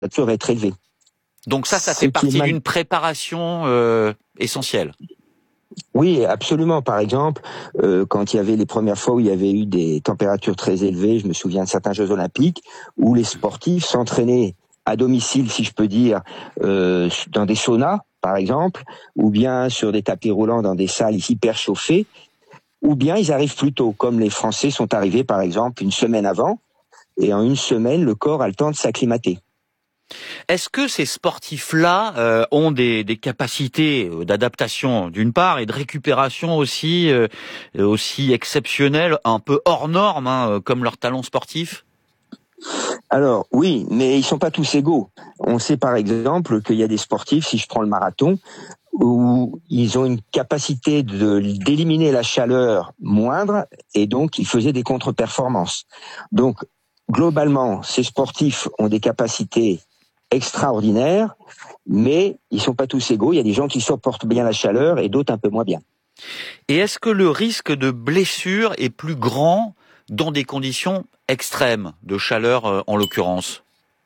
température va être élevée. Donc ça fait partie d'une préparation essentielle. Oui, absolument. Par exemple, quand il y avait les premières fois où il y avait eu des températures très élevées, je me souviens de certains Jeux Olympiques, où les sportifs s'entraînaient à domicile, si je peux dire, dans des saunas, par exemple, ou bien sur des tapis roulants dans des salles hyper chauffées, ou bien ils arrivent plus tôt, comme les Français sont arrivés, par exemple, une semaine avant, et en une semaine, le corps a le temps de s'acclimater. Est-ce que ces sportifs-là ont des capacités d'adaptation d'une part et de récupération aussi exceptionnelles, un peu hors normes, comme leur talent sportif ? Alors oui, mais ils sont pas tous égaux. On sait par exemple qu'il y a des sportifs, si je prends le marathon, où ils ont une capacité d'éliminer la chaleur moindre et donc ils faisaient des contre-performances. Donc globalement, ces sportifs ont des capacités extraordinaires, mais ils sont pas tous égaux. Il y a des gens qui supportent bien la chaleur et d'autres un peu moins bien. Et est-ce que le risque de blessure est plus grand dans des conditions extrêmes de chaleur en l'occurrence ?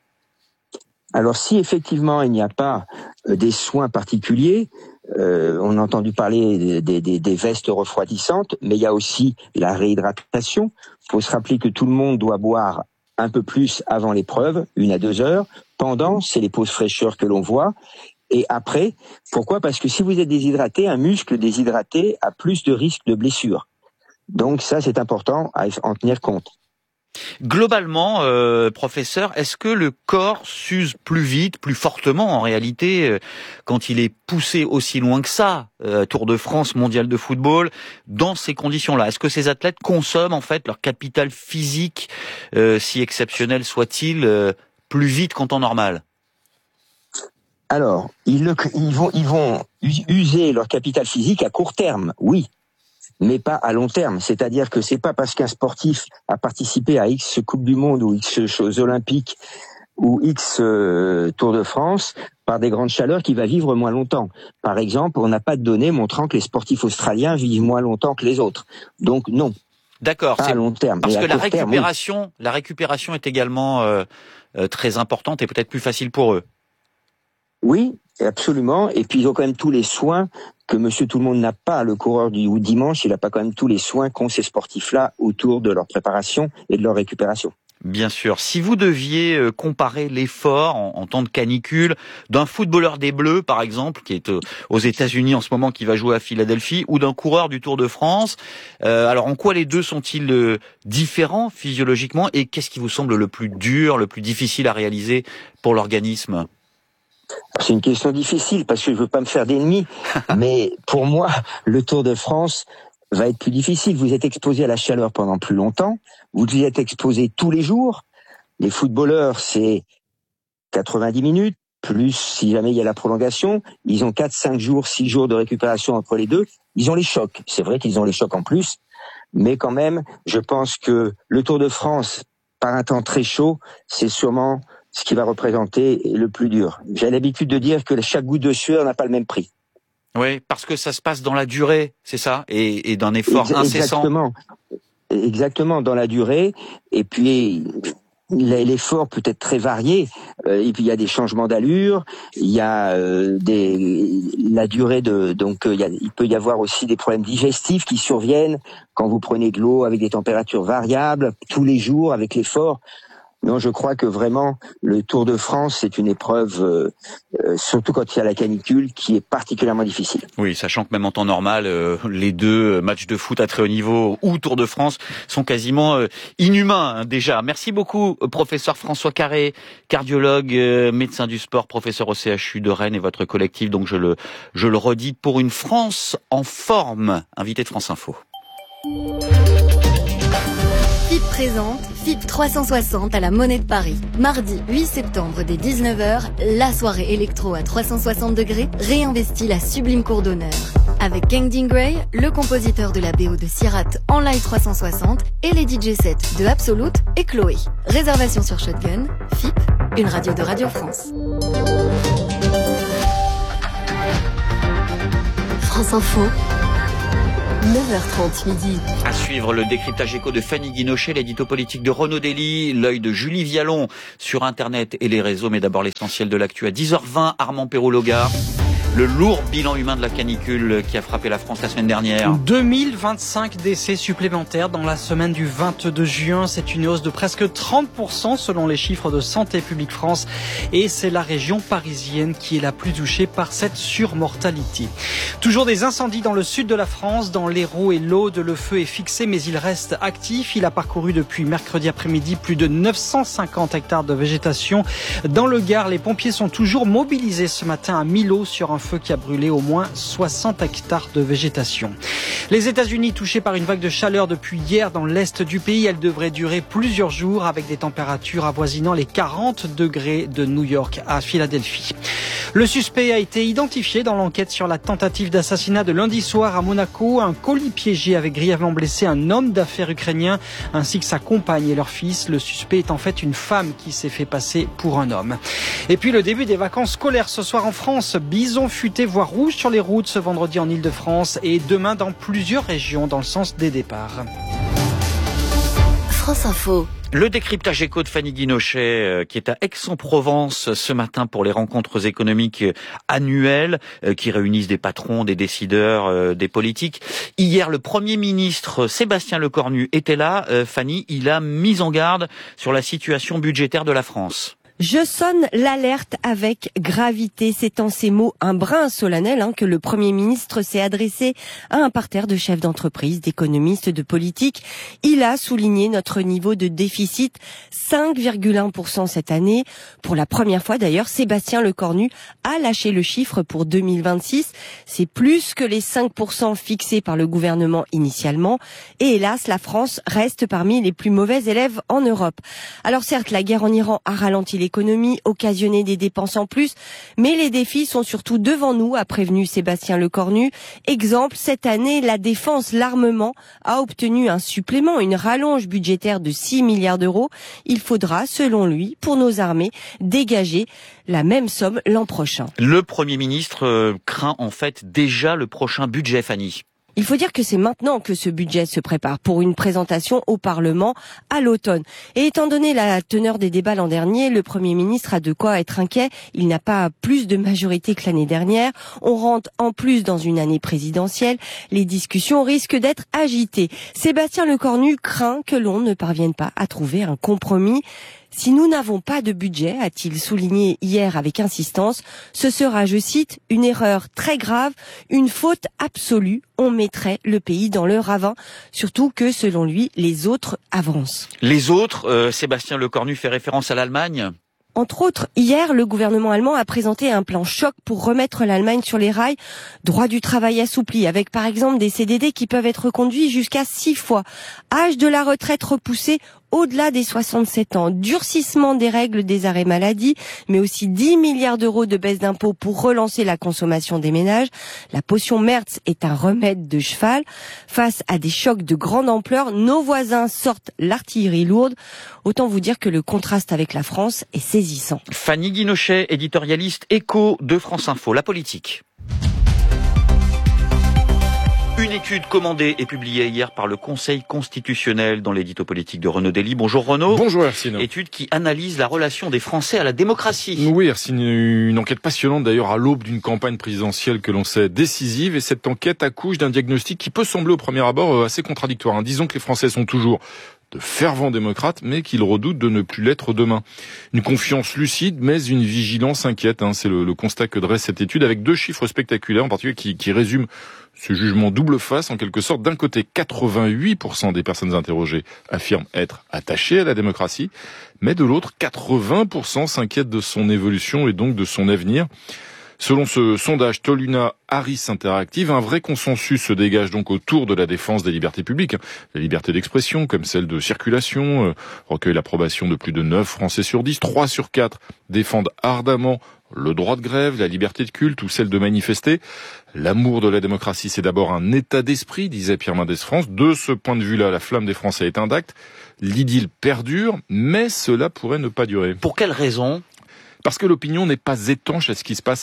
Alors si effectivement il n'y a pas des soins particuliers, on a entendu parler des vestes refroidissantes, mais il y a aussi la réhydratation. Il faut se rappeler que tout le monde doit boire un peu plus avant l'épreuve, 1 à 2 heures. Pendant, c'est les pauses fraîcheur que l'on voit. Et après, pourquoi ? Parce que si vous êtes déshydraté, un muscle déshydraté a plus de risque de blessure. Donc ça, c'est important à en tenir compte. Globalement, professeur, est-ce que le corps s'use plus vite, plus fortement en réalité, quand il est poussé aussi loin que ça, Tour de France, mondial de football, dans ces conditions-là ? Est-ce que ces athlètes consomment en fait leur capital physique, si exceptionnel soit-il, plus vite qu'en temps normal ? Alors, ils vont user leur capital physique à court terme, oui, mais pas à long terme. C'est-à-dire que c'est pas parce qu'un sportif a participé à X Coupe du Monde ou X Jeux Olympiques ou X Tour de France par des grandes chaleurs qu'il va vivre moins longtemps. Par exemple, on n'a pas de données montrant que les sportifs australiens vivent moins longtemps que les autres. Donc non. D'accord, pas à long terme. Parce que oui. La récupération est également très importante et peut-être plus facile pour eux. Oui, absolument. Et puis ils ont quand même tous les soins que Monsieur Tout-le-Monde n'a pas. Le coureur du dimanche, il n'a pas quand même tous les soins qu'ont ces sportifs-là autour de leur préparation et de leur récupération. Bien sûr. Si vous deviez comparer l'effort en temps de canicule d'un footballeur des Bleus, par exemple, qui est aux États-Unis en ce moment, qui va jouer à Philadelphie, ou d'un coureur du Tour de France, alors en quoi les deux sont-ils différents physiologiquement et qu'est-ce qui vous semble le plus dur, le plus difficile à réaliser pour l'organisme ? C'est une question difficile parce que je veux pas me faire d'ennemis, mais pour moi, le Tour de France va être plus difficile. Vous êtes exposé à la chaleur pendant plus longtemps, vous y êtes exposé tous les jours. Les footballeurs, c'est 90 minutes, plus si jamais il y a la prolongation. Ils ont 4, 5 jours, 6 jours de récupération entre les deux. Ils ont les chocs. C'est vrai qu'ils ont les chocs en plus, mais quand même, je pense que le Tour de France, par un temps très chaud, c'est sûrement ce qui va représenter le plus dur. J'ai l'habitude de dire que chaque goutte de sueur n'a pas le même prix. Oui, parce que ça se passe dans la durée, c'est ça, et d'un effort incessant. Exactement, dans la durée. Et puis, l'effort peut être très varié. Et puis, il y a des changements d'allure, il y a la durée il peut y avoir aussi des problèmes digestifs qui surviennent quand vous prenez de l'eau avec des températures variables tous les jours avec l'effort. Non, je crois que vraiment, le Tour de France, c'est une épreuve, surtout quand il y a la canicule, qui est particulièrement difficile. Oui, sachant que même en temps normal, les deux matchs de foot à très haut niveau ou Tour de France sont quasiment inhumains déjà. Merci beaucoup, professeur François Carré, cardiologue, médecin du sport, professeur au CHU de Rennes et votre collectif. Donc je le redis, pour une France en forme, invité de France Info. FIP présente FIP 360 à la Monnaie de Paris. Mardi 8 septembre dès 19h, la soirée électro à 360 degrés réinvestit la sublime cour d'honneur. Avec Kangding Gray, le compositeur de la BO de Sierrat en live 360 et les DJ sets de Absolute et Chloé. Réservation sur Shotgun, FIP, une radio de Radio France. France Info, 9h30 midi. À suivre le décryptage éco de Fanny Guinochet, l'édito politique de Renaud Dely, l'œil de Julie Vialon sur Internet et les réseaux. Mais d'abord l'essentiel de l'actu à 10h20, Armand Perrault-Loga. Le lourd bilan humain de la canicule qui a frappé la France la semaine dernière. 2025 décès supplémentaires dans la semaine du 22 juin. C'est une hausse de presque 30% selon les chiffres de Santé publique France. Et c'est la région parisienne qui est la plus touchée par cette surmortalité. Toujours des incendies dans le sud de la France, dans l'Hérault et l'Aude. Le feu est fixé mais il reste actif. Il a parcouru depuis mercredi après-midi plus de 950 hectares de végétation. Dans le Gard, les pompiers sont toujours mobilisés ce matin à Millau sur un feu qui a brûlé au moins 60 hectares de végétation. Les États-Unis touchés par une vague de chaleur depuis hier dans l'est du pays. Elle devrait durer plusieurs jours avec des températures avoisinant les 40 degrés de New York à Philadelphie. Le suspect a été identifié dans l'enquête sur la tentative d'assassinat de lundi soir à Monaco. Un colis piégé avait grièvement blessé un homme d'affaires ukrainien ainsi que sa compagne et leur fils. Le suspect est en fait une femme qui s'est fait passer pour un homme. Et puis le début des vacances scolaires ce soir en France. Bison futé voire rouge sur les routes ce vendredi en Ile-de-France et demain dans plusieurs régions dans le sens des départs. France Info. Le décryptage éco de Fanny Guinochet qui est à Aix-en-Provence ce matin pour les rencontres économiques annuelles qui réunissent des patrons, des décideurs, des politiques. Hier, le Premier ministre Sébastien Lecornu était là. Fanny, il a mis en garde sur la situation budgétaire de la France. Je sonne l'alerte avec gravité. C'est en ces mots un brin solennel que le Premier ministre s'est adressé à un parterre de chefs d'entreprise, d'économistes, de politiques. Il a souligné notre niveau de déficit, 5,1% cette année. Pour la première fois d'ailleurs, Sébastien Lecornu a lâché le chiffre pour 2026. C'est plus que les 5% fixés par le gouvernement initialement. Et hélas, la France reste parmi les plus mauvais élèves en Europe. Alors certes, la guerre en Iran a ralenti l'économie, occasionner des dépenses en plus, mais les défis sont surtout devant nous, a prévenu Sébastien Lecornu. Exemple, cette année, la défense, l'armement a obtenu un supplément, une rallonge budgétaire de 6 milliards d'euros. Il faudra, selon lui, pour nos armées, dégager la même somme l'an prochain. Le Premier ministre craint en fait déjà le prochain budget, Fanny. Il faut dire que c'est maintenant que ce budget se prépare pour une présentation au Parlement à l'automne. Et étant donné la teneur des débats l'an dernier, le Premier ministre a de quoi être inquiet. Il n'a pas plus de majorité que l'année dernière. On rentre en plus dans une année présidentielle. Les discussions risquent d'être agitées. Sébastien Lecornu craint que l'on ne parvienne pas à trouver un compromis. Si nous n'avons pas de budget, a-t-il souligné hier avec insistance, ce sera, je cite, une erreur très grave, une faute absolue. On mettrait le pays dans le ravin, surtout que, selon lui, les autres avancent. Les autres, Sébastien Lecornu fait référence à l'Allemagne. Entre autres, hier, le gouvernement allemand a présenté un plan choc pour remettre l'Allemagne sur les rails. Droit du travail assoupli, avec par exemple des CDD qui peuvent être reconduits jusqu'à 6 fois. Âge de la retraite repoussé au-delà des 67 ans. Durcissement des règles des arrêts maladie, mais aussi 10 milliards d'euros de baisse d'impôts pour relancer la consommation des ménages. La potion Merz est un remède de cheval. Face à des chocs de grande ampleur, nos voisins sortent l'artillerie lourde. Autant vous dire que le contraste avec la France est saisissant. Fanny Guinochet, éditorialiste éco de France Info. La politique. Une étude commandée et publiée hier par le Conseil constitutionnel dans l'édito politique de Renaud Dely. Bonjour Renaud. Bonjour Hercine. Étude qui analyse la relation des Français à la démocratie. Oui Hercine, une enquête passionnante d'ailleurs à l'aube d'une campagne présidentielle que l'on sait décisive. Et cette enquête accouche d'un diagnostic qui peut sembler au premier abord assez contradictoire. Disons que les Français sont toujours de fervents démocrates, mais qu'ils redoutent de ne plus l'être demain. Une confiance lucide, mais une vigilance inquiète. C'est le constat que dresse cette étude, avec 2 chiffres spectaculaires, en particulier qui résument ce jugement double face, en quelque sorte. D'un côté, 88% des personnes interrogées affirment être attachées à la démocratie, mais de l'autre, 80% s'inquiètent de son évolution et donc de son avenir. Selon ce sondage Toluna Harris Interactive, un vrai consensus se dégage donc autour de la défense des libertés publiques. La liberté d'expression, comme celle de circulation, recueille l'approbation de plus de 9 Français sur 10. 3 sur 4 défendent ardemment le droit de grève, la liberté de culte ou celle de manifester. L'amour de la démocratie, c'est d'abord un état d'esprit, disait Pierre Mendès France. De ce point de vue-là, la flamme des Français est intacte. L'idylle perdure, mais cela pourrait ne pas durer. Pour quelle raison ? Parce que l'opinion n'est pas étanche à ce qui se passe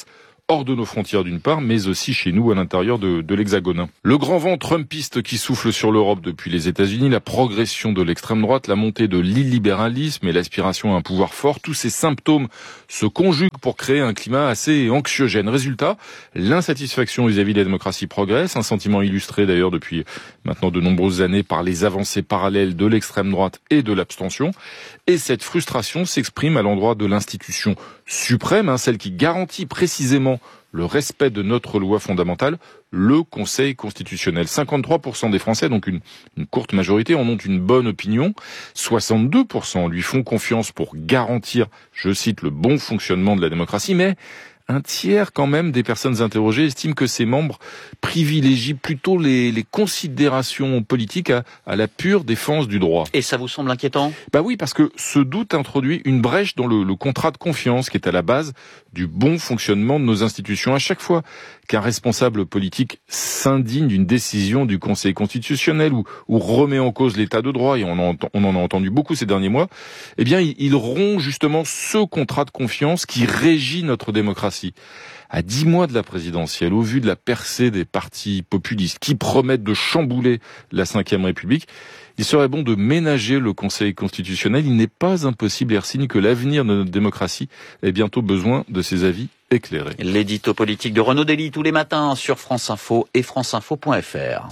hors de nos frontières d'une part, mais aussi chez nous à l'intérieur de l'Hexagone. Le grand vent trumpiste qui souffle sur l'Europe depuis les États-Unis, la progression de l'extrême droite, la montée de l'illibéralisme et l'aspiration à un pouvoir fort, tous ces symptômes se conjuguent pour créer un climat assez anxiogène. Résultat, l'insatisfaction vis-à-vis de la démocratie progresse, un sentiment illustré d'ailleurs depuis maintenant de nombreuses années par les avancées parallèles de l'extrême droite et de l'abstention. Et cette frustration s'exprime à l'endroit de l'institution suprême, celle qui garantit précisément le respect de notre loi fondamentale, le Conseil constitutionnel. 53% des Français, donc une courte majorité, en ont une bonne opinion. 62% lui font confiance pour garantir, je cite, le bon fonctionnement de la démocratie, mais un tiers quand même des personnes interrogées estiment que ces membres privilégient plutôt les considérations politiques à la pure défense du droit. Et ça vous semble inquiétant ? Oui, parce que ce doute introduit une brèche dans le contrat de confiance qui est à la base du bon fonctionnement de nos institutions. À chaque fois qu'un responsable politique s'indigne d'une décision du Conseil constitutionnel ou remet en cause l'état de droit, et on en a entendu beaucoup ces derniers mois, eh bien, il rompt justement ce contrat de confiance qui régit notre démocratie. À 10 mois de la présidentielle, au vu de la percée des partis populistes qui promettent de chambouler la Ve République, il serait bon de ménager le Conseil constitutionnel. Il n'est pas impossible, Hercine, que l'avenir de notre démocratie ait bientôt besoin de ses avis éclairés. L'édito politique de Renaud Dely tous les matins sur France Info et franceinfo.fr.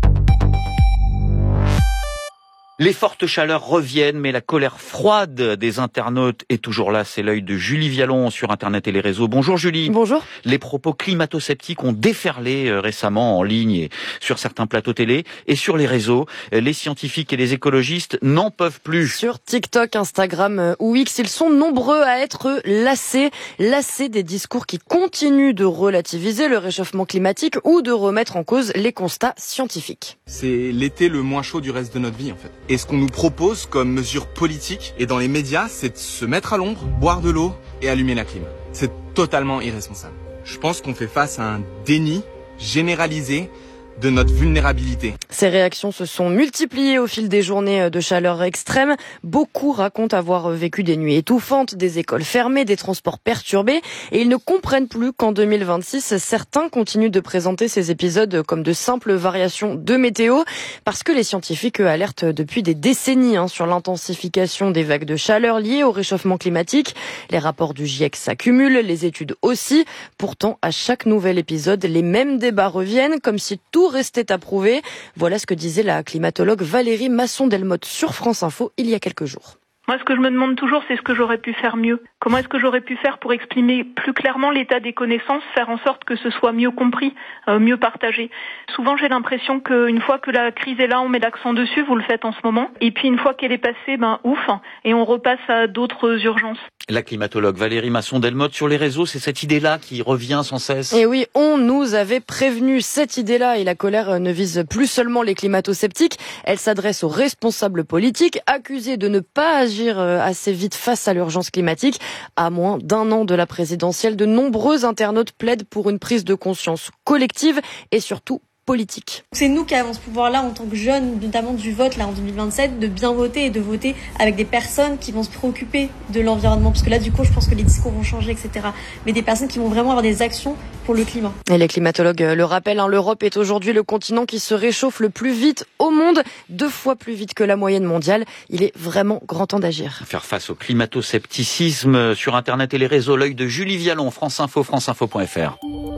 Les fortes chaleurs reviennent, mais la colère froide des internautes est toujours là. C'est l'œil de Julie Vialon sur Internet et les réseaux. Bonjour Julie. Bonjour. Les propos climato-sceptiques ont déferlé récemment en ligne et sur certains plateaux télé et sur les réseaux. Les scientifiques et les écologistes n'en peuvent plus. Sur TikTok, Instagram ou X, ils sont nombreux à être lassés des discours qui continuent de relativiser le réchauffement climatique ou de remettre en cause les constats scientifiques. C'est l'été le moins chaud du reste de notre vie en fait. Et ce qu'on nous propose comme mesure politique et dans les médias, c'est de se mettre à l'ombre, boire de l'eau et allumer la clim. C'est totalement irresponsable. Je pense qu'on fait face à un déni généralisé de notre vulnérabilité. Ces réactions se sont multipliées au fil des journées de chaleur extrême. Beaucoup racontent avoir vécu des nuits étouffantes, des écoles fermées, des transports perturbés. Et ils ne comprennent plus qu'en 2026, certains continuent de présenter ces épisodes comme de simples variations de météo. Parce que les scientifiques alertent depuis des décennies sur l'intensification des vagues de chaleur liées au réchauffement climatique. Les rapports du GIEC s'accumulent, les études aussi. Pourtant, à chaque nouvel épisode, les mêmes débats reviennent comme si tout restait à prouver. Voilà ce que disait la climatologue Valérie Masson-Delmotte sur France Info il y a quelques jours. Moi, ce que je me demande toujours, c'est ce que j'aurais pu faire mieux. Comment est-ce que j'aurais pu faire pour exprimer plus clairement l'état des connaissances, faire en sorte que ce soit mieux compris, mieux partagé. Souvent, j'ai l'impression qu'une fois que la crise est là, on met l'accent dessus, vous le faites en ce moment. Et puis, une fois qu'elle est passée, ouf, et on repasse à d'autres urgences. La climatologue Valérie Masson-Delmotte sur les réseaux, c'est cette idée-là qui revient sans cesse. Et oui, on nous avait prévenu cette idée-là et la colère ne vise plus seulement les climato-sceptiques, elle s'adresse aux responsables politiques accusés de ne pas agir assez vite face à l'urgence climatique. À moins d'1 an de la présidentielle, de nombreux internautes plaident pour une prise de conscience collective et surtout politique. C'est nous qui avons ce pouvoir-là en tant que jeunes, notamment du vote là en 2027, de bien voter et de voter avec des personnes qui vont se préoccuper de l'environnement. Parce que là, du coup, je pense que les discours vont changer, etc. Mais des personnes qui vont vraiment avoir des actions pour le climat. Et les climatologues le rappellent, l'Europe est aujourd'hui le continent qui se réchauffe le plus vite au monde, 2 fois plus vite que la moyenne mondiale. Il est vraiment grand temps d'agir. Faire face au climato-scepticisme sur Internet et les réseaux, l'œil de Julie Vialon, France Info, franceinfo.fr.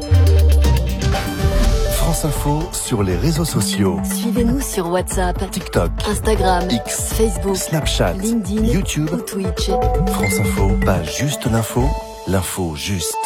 France Info sur les réseaux sociaux. Suivez-nous sur WhatsApp, TikTok, Instagram, X, Facebook, Snapchat, LinkedIn, YouTube ou Twitch. France Info, pas juste l'info, l'info juste.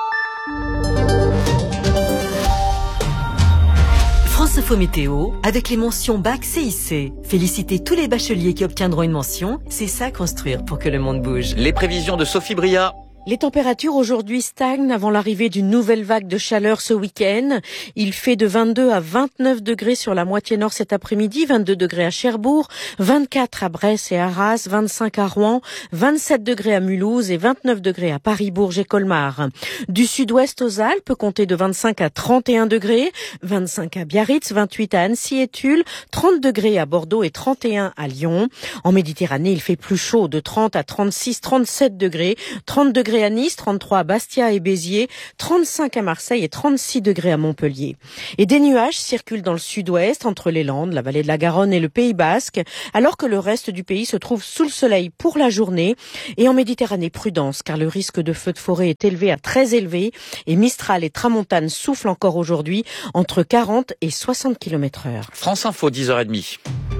France Info Météo, avec les mentions BAC CIC. Félicitez tous les bacheliers qui obtiendront une mention. C'est ça construire pour que le monde bouge. Les prévisions de Sophie Bria. Les températures aujourd'hui stagnent avant l'arrivée d'une nouvelle vague de chaleur ce week-end. Il fait de 22 à 29 degrés sur la moitié nord cet après-midi, 22 degrés à Cherbourg, 24 à Brest et Arras, 25 à Rouen, 27 degrés à Mulhouse et 29 degrés à Paris, Bourges et Colmar. Du sud-ouest aux Alpes, comptez de 25 à 31 degrés, 25 à Biarritz, 28 à Annecy et Tulle, 30 degrés à Bordeaux et 31 à Lyon. En Méditerranée, il fait plus chaud de 30 à 36, 37 degrés, 30 degrés degrés à Nice, 33 à Bastia et Béziers, 35 à Marseille et 36 degrés à Montpellier. Et des nuages circulent dans le sud-ouest, entre les Landes, la vallée de la Garonne et le Pays Basque, alors que le reste du pays se trouve sous le soleil pour la journée. Et en Méditerranée, prudence, car le risque de feu de forêt est élevé à très élevé, et Mistral et Tramontane soufflent encore aujourd'hui entre 40 et 60 km/h. France Info, 10h30.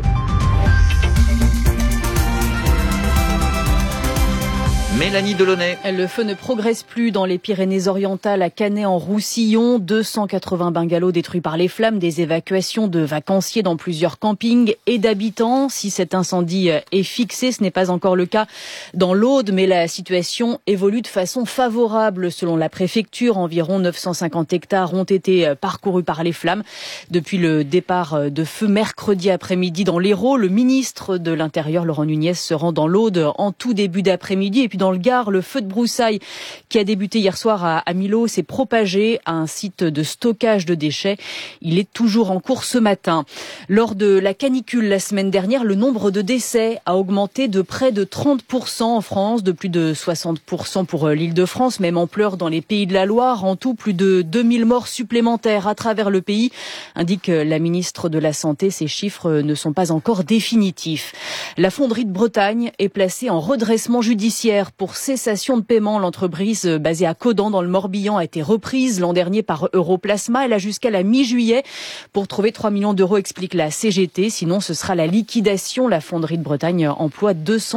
Mélanie Delaunay. Le feu ne progresse plus dans les Pyrénées-Orientales, à Canet-en-Roussillon. 280 bungalows détruits par les flammes, des évacuations de vacanciers dans plusieurs campings et d'habitants. Si cet incendie est fixé, ce n'est pas encore le cas dans l'Aude, mais la situation évolue de façon favorable. Selon la préfecture, environ 950 hectares ont été parcourus par les flammes. Depuis le départ de feu mercredi après-midi dans l'Hérault, le ministre de l'Intérieur, Laurent Nunez, se rend dans l'Aude en tout début d'après-midi. Et puis dans le Gard, le feu de broussailles qui a débuté hier soir à Millau s'est propagé à un site de stockage de déchets. Il est toujours en cours ce matin. Lors de la canicule la semaine dernière, le nombre de décès a augmenté de près de 30% en France, de plus de 60% pour l'Île-de-France, même ampleur dans les Pays de la Loire. En tout, plus de 2000 morts supplémentaires à travers le pays, indique la ministre de la Santé. Ces chiffres ne sont pas encore définitifs. La fonderie de Bretagne est placée en redressement judiciaire pour cessation de paiement. L'entreprise basée à Caudan dans le Morbihan a été reprise l'an dernier par Europlasma. Elle a jusqu'à la mi-juillet pour trouver 3 millions d'euros, explique la CGT. Sinon, ce sera la liquidation. La fonderie de Bretagne emploie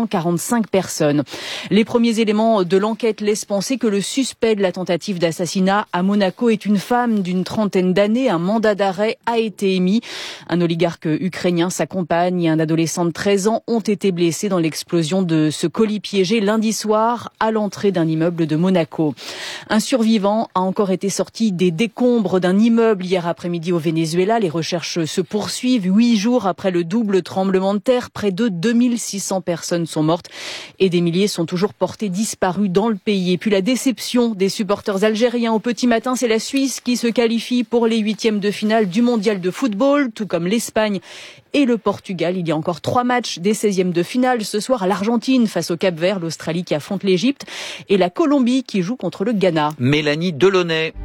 245 personnes. Les premiers éléments de l'enquête laissent penser que le suspect de la tentative d'assassinat à Monaco est une femme d'une trentaine d'années. Un mandat d'arrêt a été émis. Un oligarque ukrainien, sa compagne et un adolescent de 13 ans ont été blessés dans l'explosion de ce colis piégé lundi soir à l'entrée d'un immeuble de Monaco. Un survivant a encore été sorti des décombres d'un immeuble hier après-midi au Venezuela. Les recherches se poursuivent. 8 jours après le double tremblement de terre, près de 2600 personnes sont mortes et des milliers sont toujours portés disparus dans le pays. Et puis la déception des supporters algériens au petit matin, c'est la Suisse qui se qualifie pour les 8e de finale du mondial de football, tout comme l'Espagne et le Portugal. Il y a encore 3 matchs des 16e de finale. Ce soir, l'Argentine face au Cap-Vert, l'Australie qui affronte l'Égypte et la Colombie qui joue contre le Ghana. Mélanie Delaunay.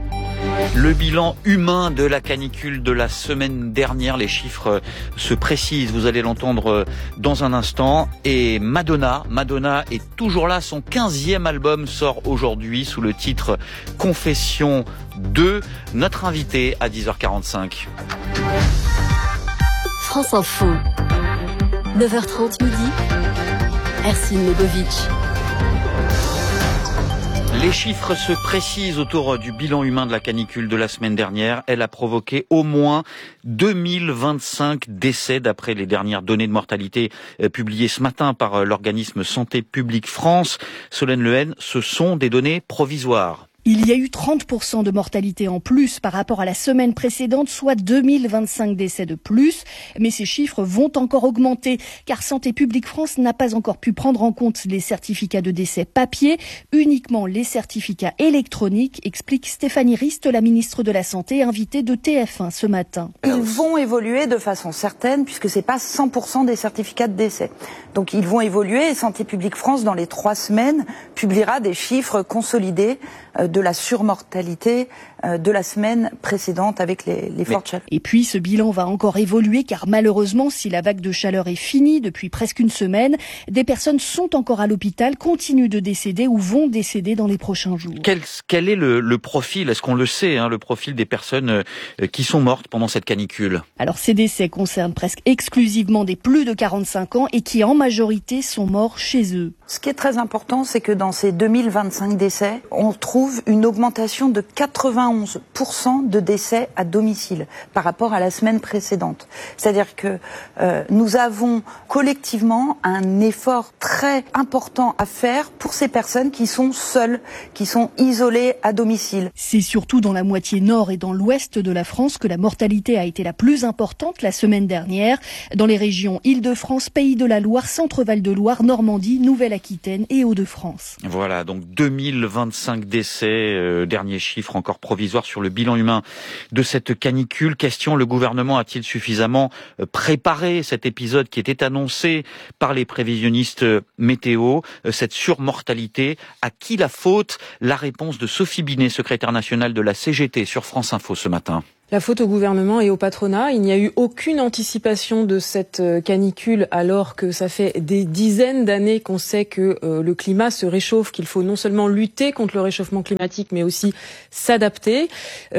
Le bilan humain de la canicule de la semaine dernière, les chiffres se précisent, vous allez l'entendre dans un instant. Et Madonna est toujours là, son 15e album sort aujourd'hui sous le titre Confession 2. Notre invité à 10h45. France Info, 9h30 midi, Ercine Legovic. Les chiffres se précisent autour du bilan humain de la canicule de la semaine dernière. Elle a provoqué au moins 2025 décès d'après les dernières données de mortalité publiées ce matin par l'organisme Santé publique France. Solène Lehen, ce sont des données provisoires. Il y a eu 30% de mortalité en plus par rapport à la semaine précédente, soit 2025 décès de plus. Mais ces chiffres vont encore augmenter car Santé publique France n'a pas encore pu prendre en compte les certificats de décès papier, uniquement les certificats électroniques, explique Stéphanie Rist, la ministre de la Santé, invitée de TF1 ce matin. Ils vont évoluer de façon certaine puisque c'est pas 100% des certificats de décès. Donc ils vont évoluer et Santé publique France, dans les 3 semaines, publiera des chiffres consolidés de la surmortalité de la semaine précédente avec les fortes chaleurs. Et puis ce bilan va encore évoluer car malheureusement, si la vague de chaleur est finie depuis presque une semaine, des personnes sont encore à l'hôpital, continuent de décéder ou vont décéder dans les prochains jours. Quel est le profil, est-ce qu'on le sait, le profil des personnes qui sont mortes pendant cette canicule? Alors ces décès concernent presque exclusivement des plus de 45 ans et qui en majorité sont morts chez eux. Ce qui est très important, c'est que dans ces 2025 décès, on trouve une augmentation de 91% de décès à domicile par rapport à la semaine précédente. C'est-à-dire que nous avons collectivement un effort très important à faire pour ces personnes qui sont seules, qui sont isolées à domicile. C'est surtout dans la moitié nord et dans l'ouest de la France que la mortalité a été la plus importante la semaine dernière. Dans les régions Île-de-France, Pays de la Loire, Centre-Val de Loire, Normandie, Nouvelle-Aquitaine et Hauts-de-France. Voilà, donc 2025 décès, dernier chiffre encore provisoire provisoire sur le bilan humain de cette canicule. Question, le gouvernement a-t-il suffisamment préparé cet épisode qui était annoncé par les prévisionnistes météo, cette surmortalité? À qui la faute? La réponse de Sophie Binet, secrétaire nationale de la CGT sur France Info ce matin. La faute au gouvernement et au patronat. Il n'y a eu aucune anticipation de cette canicule alors que ça fait des dizaines d'années qu'on sait que le climat se réchauffe, qu'il faut non seulement lutter contre le réchauffement climatique mais aussi s'adapter.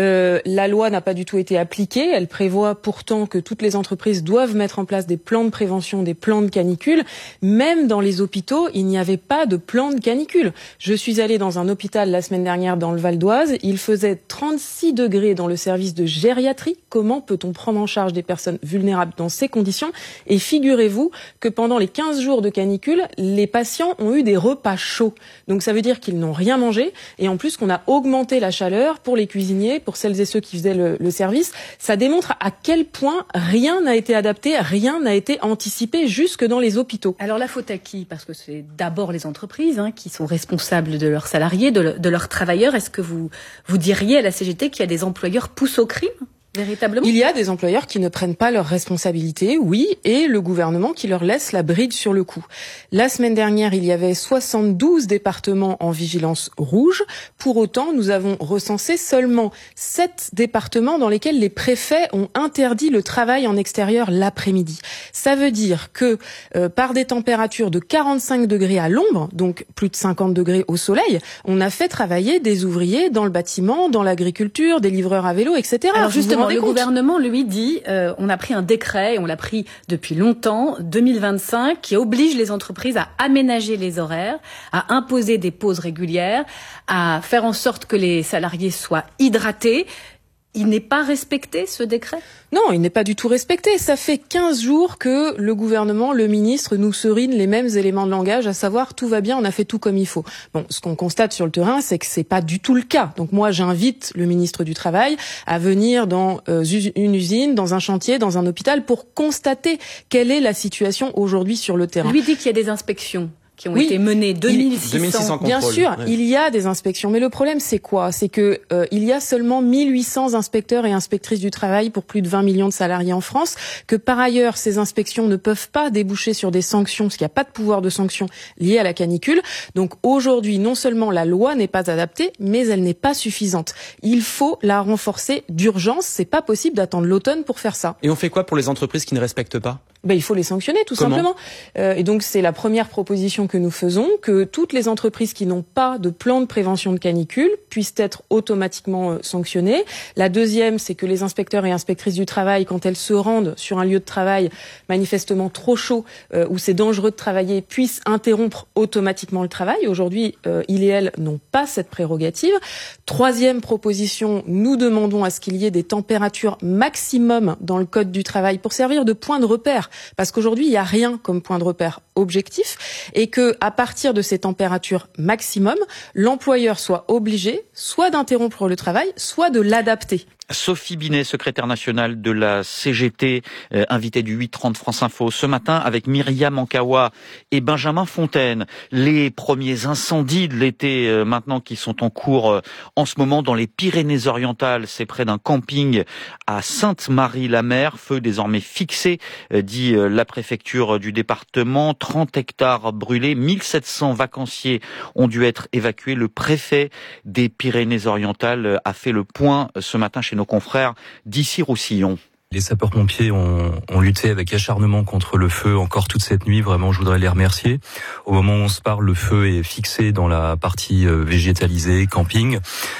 La loi n'a pas du tout été appliquée. Elle prévoit pourtant que toutes les entreprises doivent mettre en place des plans de prévention, des plans de canicule. Même dans les hôpitaux, il n'y avait pas de plan de canicule. Je suis allée dans un hôpital la semaine dernière dans le Val d'Oise. Il faisait 36 degrés dans le service de gériatrie. Comment peut-on prendre en charge des personnes vulnérables dans ces conditions? Et figurez-vous que pendant les 15 jours de canicule, les patients ont eu des repas chauds. Donc ça veut dire qu'ils n'ont rien mangé. Et en plus qu'on a augmenté la chaleur pour les cuisiniers, pour celles et ceux qui faisaient le service. Ça démontre à quel point rien n'a été adapté, rien n'a été anticipé jusque dans les hôpitaux. Alors la faute à qui? Parce que c'est d'abord les entreprises qui sont responsables de leurs salariés, de leurs travailleurs. Est-ce que vous diriez à la CGT qu'il y a des employeurs poussent au crime? Véritablement. Il y a des employeurs qui ne prennent pas leurs responsabilités, oui, et le gouvernement qui leur laisse la bride sur le cou. La semaine dernière, il y avait 72 départements en vigilance rouge. Pour autant, nous avons recensé seulement 7 départements dans lesquels les préfets ont interdit le travail en extérieur l'après-midi. Ça veut dire que par des températures de 45 degrés à l'ombre, donc plus de 50 degrés au soleil, on a fait travailler des ouvriers dans le bâtiment, dans l'agriculture, des livreurs à vélo, etc. Alors justement, le gouvernement, lui, dit on a pris un décret, et on l'a pris depuis longtemps, 2025, qui oblige les entreprises à aménager les horaires, à imposer des pauses régulières, à faire en sorte que les salariés soient hydratés. Il n'est pas respecté, ce décret? Non, il n'est pas du tout respecté. Ça fait 15 jours que le gouvernement, le ministre, nous serine les mêmes éléments de langage, à savoir tout va bien, on a fait tout comme il faut. Bon, ce qu'on constate sur le terrain, c'est que c'est pas du tout le cas. Donc moi, j'invite le ministre du Travail à venir dans une usine, dans un chantier, dans un hôpital, pour constater quelle est la situation aujourd'hui sur le terrain. Lui dit qu'il y a des inspections qui ont été menées, 2600 Bien sûr, il y a des inspections, mais le problème c'est quoi? C'est que il y a seulement 1800 inspecteurs et inspectrices du travail pour plus de 20 millions de salariés en France, que par ailleurs ces inspections ne peuvent pas déboucher sur des sanctions, parce qu'il n'y a pas de pouvoir de sanction lié à la canicule. Donc aujourd'hui, non seulement la loi n'est pas adaptée, mais elle n'est pas suffisante. Il faut la renforcer d'urgence, c'est pas possible d'attendre l'automne pour faire ça. Et on fait quoi pour les entreprises qui ne respectent pas? Il faut les sanctionner, tout simplement. Et donc, c'est la première proposition que nous faisons, que toutes les entreprises qui n'ont pas de plan de prévention de canicule puissent être automatiquement sanctionnées. La deuxième, c'est que les inspecteurs et inspectrices du travail, quand elles se rendent sur un lieu de travail manifestement trop chaud, où c'est dangereux de travailler, puissent interrompre automatiquement le travail. Aujourd'hui, ils et elles n'ont pas cette prérogative. Troisième proposition, nous demandons à ce qu'il y ait des températures maximum dans le code du travail pour servir de point de repère. Parce qu'aujourd'hui, il n'y a rien comme point de repère objectif et que, à partir de ces températures maximum, l'employeur soit obligé soit d'interrompre le travail, soit de l'adapter. Sophie Binet, secrétaire nationale de la CGT, invitée du 8h30 France Info ce matin avec Myriam Ankawa et Benjamin Fontaine. Les premiers incendies de l'été maintenant qui sont en cours en ce moment dans les Pyrénées-Orientales, c'est près d'un camping à Sainte-Marie-la-Mer, feu désormais fixé, dit la préfecture du département, 30 hectares brûlés, 1700 vacanciers ont dû être évacués. Le préfet des Pyrénées-Orientales a fait le point ce matin chez nos confrères d'Issy-Roussillon. Les sapeurs-pompiers ont lutté avec acharnement contre le feu encore toute cette nuit. Vraiment, je voudrais les remercier. Au moment où on se parle, le feu est fixé dans la partie végétalisée, camping.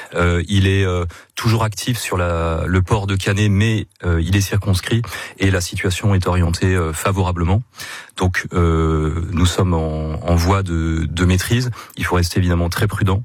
Il est toujours actif sur le port de Canet, mais il est circonscrit et la situation est orientée favorablement. Donc, nous sommes en voie de maîtrise. Il faut rester évidemment très prudent.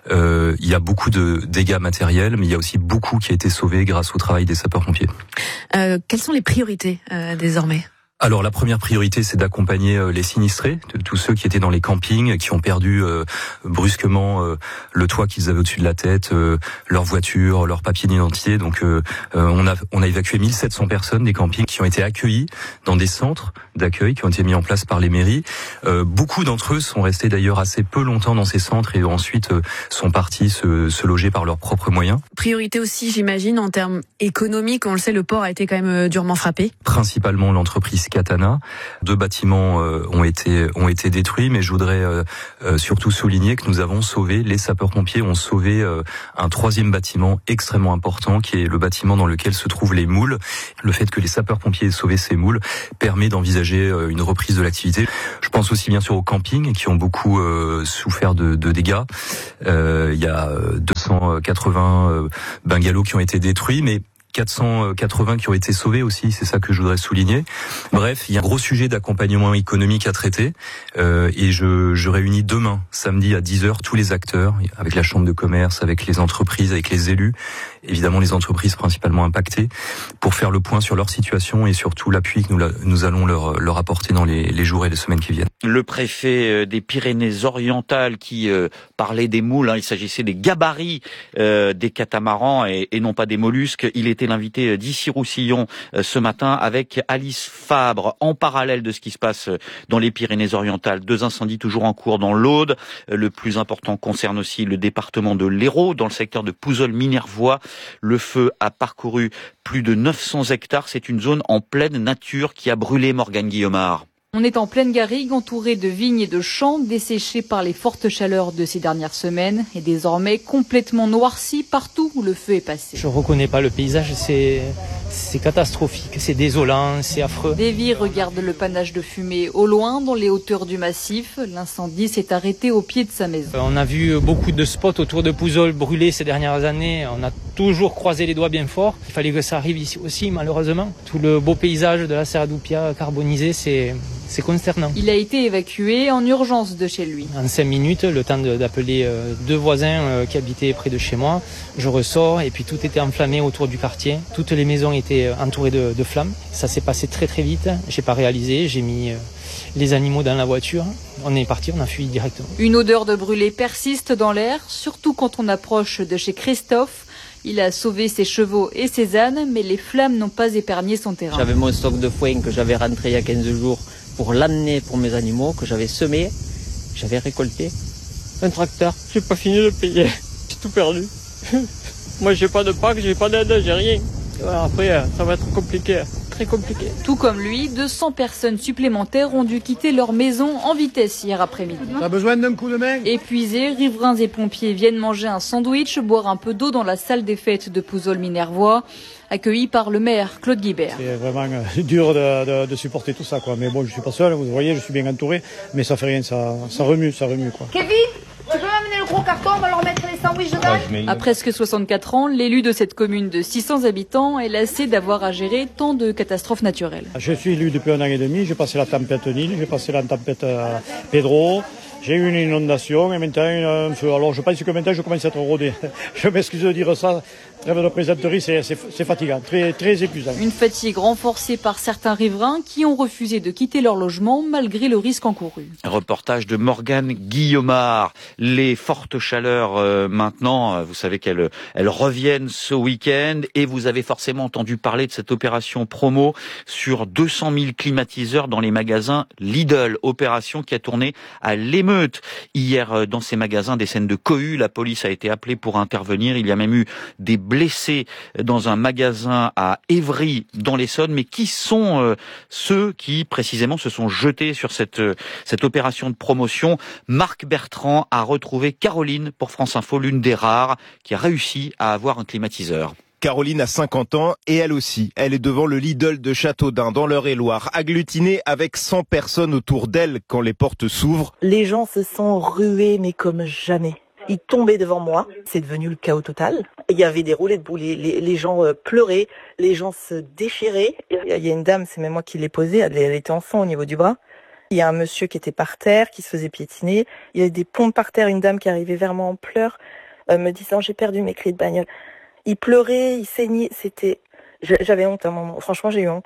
Il y a beaucoup de dégâts matériels, mais il y a aussi beaucoup qui a été sauvé grâce au travail des sapeurs-pompiers. Quelles sont les priorités désormais ? Alors la première priorité, c'est d'accompagner les sinistrés, tous ceux qui étaient dans les campings, qui ont perdu brusquement le toit qu'ils avaient au-dessus de la tête, leur voiture, leur papier d'identité. Donc on a évacué 1700 personnes des campings qui ont été accueillis dans des centres d'accueil qui ont été mis en place par les mairies. Beaucoup d'entre eux sont restés d'ailleurs assez peu longtemps dans ces centres et ensuite sont partis se loger par leurs propres moyens. Priorité aussi, j'imagine, en termes économiques. On le sait, le port a été quand même durement frappé. Principalement l'entreprise Katana. 2 bâtiments ont été détruits, mais je voudrais surtout souligner que nous avons sauvé, les sapeurs-pompiers ont sauvé un 3e bâtiment extrêmement important, qui est le bâtiment dans lequel se trouvent les moules. Le fait que les sapeurs-pompiers aient sauvé ces moules permet d'envisager une reprise de l'activité. Je pense aussi bien sûr aux campings qui ont beaucoup souffert de dégâts. Il y a 280 bungalows qui ont été détruits, mais 480 qui ont été sauvés aussi, c'est ça que je voudrais souligner. Bref, il y a un gros sujet d'accompagnement économique à traiter et je réunis demain, samedi à 10h, tous les acteurs, avec la chambre de commerce, avec les entreprises, avec les élus, évidemment les entreprises principalement impactées, pour faire le point sur leur situation et surtout l'appui que nous allons leur apporter dans les jours et les semaines qui viennent. Le préfet des Pyrénées-Orientales qui parlait des moules, il s'agissait des gabarits des catamarans et non pas des mollusques. Il était l'invité d'Issy-Roussillon ce matin avec Alice Fabre. En parallèle de ce qui se passe dans les Pyrénées-Orientales, 2 incendies toujours en cours dans l'Aude. Le plus important concerne aussi le département de l'Hérault, dans le secteur de Pouzols-Minervois. Le feu a parcouru plus de 900 hectares. C'est une zone en pleine nature qui a brûlé, Morgane Guillaumard. On est en pleine garrigue, entouré de vignes et de champs, desséchés par les fortes chaleurs de ces dernières semaines et désormais complètement noircis partout où le feu est passé. Je reconnais pas le paysage, c'est catastrophique, c'est désolant, c'est affreux. Davy regarde le panache de fumée au loin, dans les hauteurs du massif. L'incendie s'est arrêté au pied de sa maison. On a vu beaucoup de spots autour de Pouzols brûler ces dernières années. On a toujours croisé les doigts bien fort. Il fallait que ça arrive ici aussi, malheureusement. Tout le beau paysage de la Serra d'Oupia carbonisé, c'est consternant. Il a été évacué en urgence de chez lui. En 5 minutes, le temps d'appeler 2 voisins qui habitaient près de chez moi. Je ressors et puis tout était enflammé autour du quartier. Toutes les maisons étaient entourées de flammes. Ça s'est passé très très vite. J'ai pas réalisé. J'ai mis les animaux dans la voiture. On est parti, on a fui directement. Une odeur de brûlé persiste dans l'air, surtout quand on approche de chez Christophe. Il a sauvé ses chevaux et ses ânes, mais les flammes n'ont pas épargné son terrain. J'avais mon stock de foin que j'avais rentré il y a 15 jours pour l'amener pour mes animaux, que j'avais semé, j'avais récolté. Un tracteur, j'ai pas fini de payer, j'ai tout perdu. Moi j'ai pas de Pâques, j'ai pas d'aide, j'ai rien. Voilà, après ça va être compliqué, très compliqué. Tout comme lui, 200 personnes supplémentaires ont dû quitter leur maison en vitesse hier après-midi. T'as besoin d'un coup de main ? Épuisés, riverains et pompiers viennent manger un sandwich, boire un peu d'eau dans la salle des fêtes de Pouzols-Minervois, accueillis par le maire Claude Guibert. C'est vraiment dur de supporter tout ça, quoi. Mais bon, je suis pas seul, vous voyez, je suis bien entouré, mais ça fait rien, ça remue, quoi. Kevin, tu peux m'amener le gros carton, on va leur mettre les sandwichs dedans ? À presque 64 ans, l'élu de cette commune de 600 habitants est lassé d'avoir à gérer tant de catastrophes naturelles. Je suis élu depuis 1 an et demi, j'ai passé la tempête Nil, j'ai passé la tempête Pedro. J'ai eu une inondation et maintenant un feu. Alors je pense que maintenant je commence à être rodé. Je m'excuse de dire ça. Trêve de plaisanterie, c'est fatigant, très, très épuisant. Une fatigue renforcée par certains riverains qui ont refusé de quitter leur logement malgré le risque encouru. Reportage de Morgane Guillaumard. Les fortes chaleurs maintenant, vous savez qu'elles reviennent ce week-end et vous avez forcément entendu parler de cette opération promo sur 200 000 climatiseurs dans les magasins Lidl. Opération qui a tourné à l'émeute. Hier, dans ces magasins, des scènes de cohue. La police a été appelée pour intervenir. Il y a même eu des blessés dans un magasin à Évry dans l'Essonne. Mais qui sont ceux qui précisément se sont jetés sur cette opération de promotion? Marc Bertrand a retrouvé Caroline pour France Info, l'une des rares qui a réussi à avoir un climatiseur. Caroline a 50 ans et elle aussi, elle est devant le Lidl de Châteaudun dans l'Eure-et-Loire, agglutinée avec 100 personnes autour d'elle quand les portes s'ouvrent. Les gens se sont rués mais comme jamais. Ils tombaient devant moi, c'est devenu le chaos total. Il y avait des roulets de boue, les gens pleuraient, les gens se déchiraient. Il y a une dame, c'est même moi qui l'ai posée, elle était en sang au niveau du bras. Il y a un monsieur qui était par terre, qui se faisait piétiner. Il y avait des pompes par terre, une dame qui arrivait vers moi en pleurs, me disant j'ai perdu mes clés de bagnole. Il pleurait, il saignait, j'avais honte à un moment, franchement j'ai eu honte.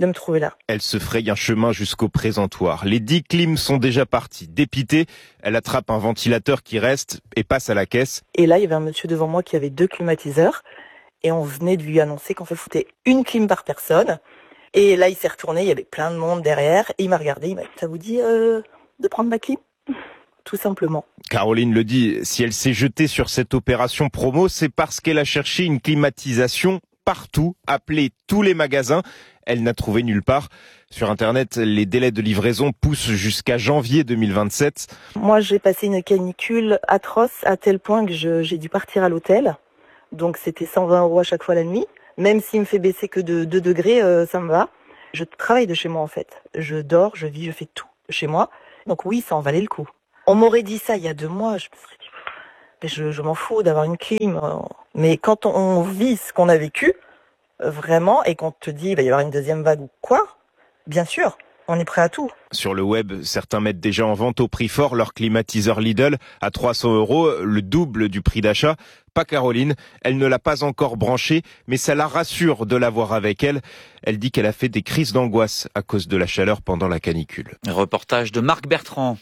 de me trouver là. Elle se fraye un chemin jusqu'au présentoir. Les 10 clims sont déjà partis. Dépitée, elle attrape un ventilateur qui reste et passe à la caisse. Et là, il y avait un monsieur devant moi qui avait 2 climatiseurs. Et on venait de lui annoncer qu'on foutait une clim par personne. Et là, il s'est retourné, il y avait plein de monde derrière. Et il m'a regardé, il m'a dit, ça vous dit de prendre ma clim ? Tout simplement. Caroline le dit, si elle s'est jetée sur cette opération promo, c'est parce qu'elle a cherché une climatisation partout, appelé tous les magasins. Elle n'a trouvé nulle part. Sur Internet, les délais de livraison poussent jusqu'à janvier 2027. Moi, j'ai passé une canicule atroce à tel point que j'ai dû partir à l'hôtel. Donc, c'était 120 € à chaque fois la nuit. Même s'il me fait baisser que de 2 degrés, ça me va. Je travaille de chez moi, en fait. Je dors, je vis, je fais tout de chez moi. Donc oui, ça en valait le coup. On m'aurait dit ça il y a 2 mois. Je me serais dit, je m'en fous d'avoir une clim. Mais quand on vit ce qu'on a vécu, vraiment, et qu'on te dit il va y avoir une deuxième vague ou quoi, bien sûr, on est prêt à tout. Sur le web, certains mettent déjà en vente au prix fort leur climatiseur Lidl à 300 €, le double du prix d'achat. Pas Caroline, elle ne l'a pas encore branché, mais ça la rassure de l'avoir avec elle. Elle dit qu'elle a fait des crises d'angoisse à cause de la chaleur pendant la canicule. Reportage de Marc Bertrand.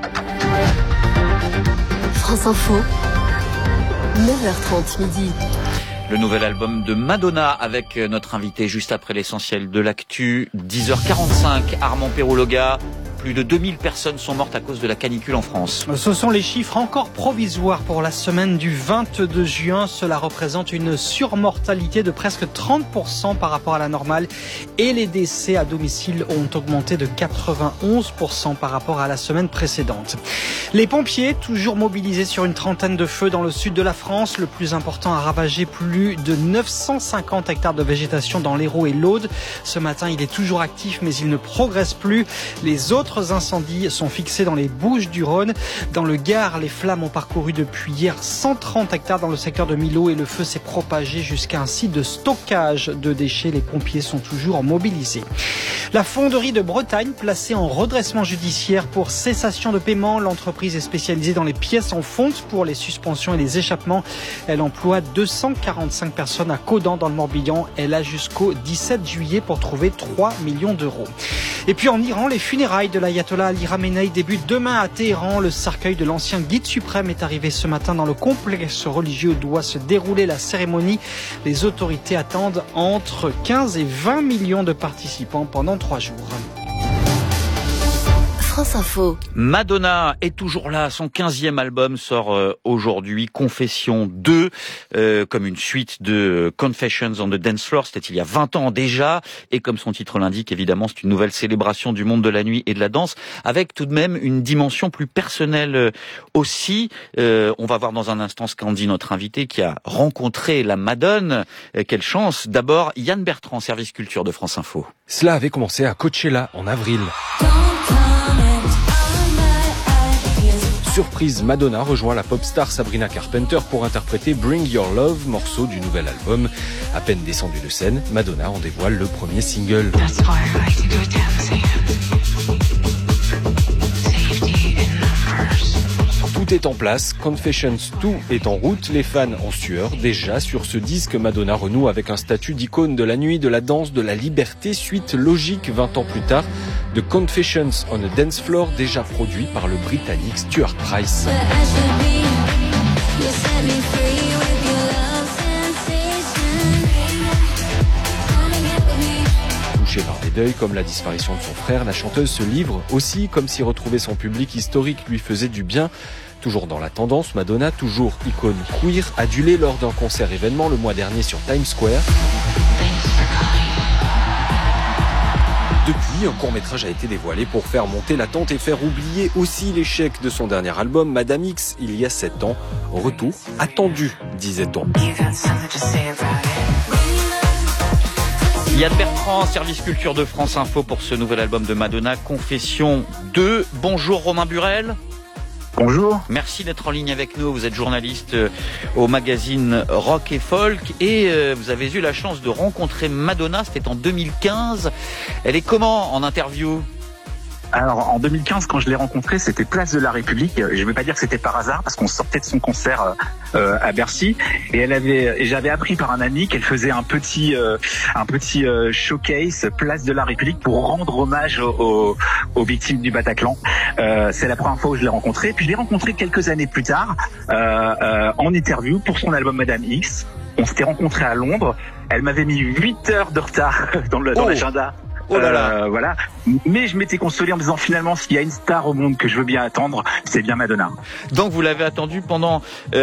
France Info, 9h30 midi. Le nouvel album de Madonna avec notre invité juste après l'essentiel de l'actu. 10h45, Armand Perrologa. Plus de 2000 personnes sont mortes à cause de la canicule en France. Ce sont les chiffres encore provisoires pour la semaine du 22 juin. Cela représente une surmortalité de presque 30% par rapport à la normale. Et les décès à domicile ont augmenté de 91% par rapport à la semaine précédente. Les pompiers, toujours mobilisés sur une trentaine de feux dans le sud de la France. Le plus important a ravagé plus de 950 hectares de végétation dans l'Hérault et l'Aude. Ce matin, il est toujours actif, mais il ne progresse plus. Les autres incendies sont fixés dans les Bouches-du-Rhône. Dans le Gard, les flammes ont parcouru depuis hier 130 hectares dans le secteur de Millau et le feu s'est propagé jusqu'à un site de stockage de déchets. Les pompiers sont toujours mobilisés. La fonderie de Bretagne, placée en redressement judiciaire pour cessation de paiement. L'entreprise est spécialisée dans les pièces en fonte pour les suspensions et les échappements. Elle emploie 245 personnes à Caudan dans le Morbihan. Elle a jusqu'au 17 juillet pour trouver 3 millions d'euros. Et puis en Iran, les funérailles de l'ayatollah Ali Khamenei débutent demain à Téhéran. Le cercueil de l'ancien guide suprême est arrivé ce matin dans le complexe religieux où doit se dérouler la cérémonie. Les autorités attendent entre 15 et 20 millions de participants pendant 3 jours. France Info. Madonna est toujours là. Son 15e album sort aujourd'hui, Confession 2, comme une suite de Confessions on the Dance Floor. C'était il y a 20 ans déjà. Et comme son titre l'indique, évidemment, c'est une nouvelle célébration du monde de la nuit et de la danse, avec tout de même une dimension plus personnelle aussi. On va voir dans un instant ce qu'en dit notre invité qui a rencontré la Madone. Quelle chance. D'abord, Yann Bertrand, service culture de France Info. Cela avait commencé à Coachella en avril. Surprise, Madonna rejoint la pop star Sabrina Carpenter pour interpréter Bring Your Love, morceau du nouvel album. À peine descendue de scène, Madonna en dévoile le premier single. Tout est en place, Confessions 2 est en route, les fans en sueur. Déjà sur ce disque, Madonna renoue avec un statut d'icône de la nuit, de la danse, de la liberté, suite logique 20 ans plus tard de Confessions on a Dance Floor, déjà produit par le Britannique Stuart Price. Touchée par des deuils comme la disparition de son frère, la chanteuse se livre aussi comme si retrouver son public historique lui faisait du bien. Toujours dans la tendance, Madonna, toujours icône queer, adulée lors d'un concert événement le mois dernier sur Times Square. Depuis, un court-métrage a été dévoilé pour faire monter l'attente et faire oublier aussi l'échec de son dernier album, Madame X, il y a 7 ans. Retour attendu, disait-on. Yann Bertrand, service culture de France Info pour ce nouvel album de Madonna, Confession 2. Bonjour Romain Burel. Bonjour. Merci d'être en ligne avec nous. Vous êtes journaliste au magazine Rock et Folk et vous avez eu la chance de rencontrer Madonna. C'était en 2015. Elle est comment en interview ? Alors en 2015, quand je l'ai rencontrée, c'était Place de la République. Je ne vais pas dire que c'était par hasard parce qu'on sortait de son concert à Bercy et j'avais appris par un ami qu'elle faisait un petit showcase Place de la République pour rendre hommage aux victimes du Bataclan. C'est la première fois où je l'ai rencontrée. Puis je l'ai rencontrée quelques années plus tard en interview pour son album Madame X. On s'était rencontrés à Londres. Elle m'avait mis 8 heures de retard dans l'agenda. Oh là là. Voilà. Mais je m'étais consolé en me disant finalement s'il y a une star au monde que je veux bien attendre, c'est bien Madonna. Donc vous l'avez attendue pendant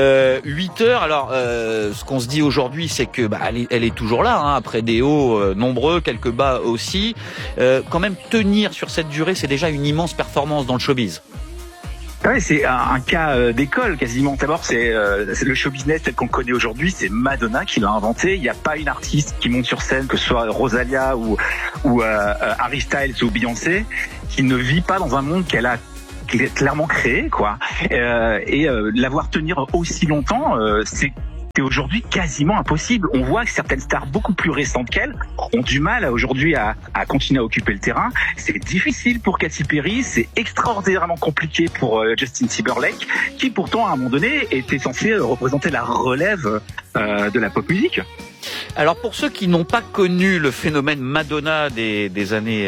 8 heures. Alors ce qu'on se dit aujourd'hui, c'est que elle est toujours là, hein, après des hauts nombreux, quelques bas aussi. Quand même tenir sur cette durée, c'est déjà une immense performance dans le showbiz. Ouais, c'est un cas d'école quasiment. D'abord, c'est le show business tel qu'on le connaît aujourd'hui, c'est Madonna qui l'a inventé. Il n'y a pas une artiste qui monte sur scène, que ce soit Rosalia ou Harry Styles ou Beyoncé, qui ne vit pas dans un monde qu'elle a clairement créé, quoi. Et l'avoir tenir aussi longtemps, c'est aujourd'hui quasiment impossible. On voit que certaines stars beaucoup plus récentes qu'elle ont du mal aujourd'hui à continuer à occuper le terrain. C'est difficile pour Katy Perry, c'est extraordinairement compliqué pour Justin Timberlake, qui pourtant à un moment donné était censé représenter la relève de la pop musique. Alors pour ceux qui n'ont pas connu le phénomène Madonna des années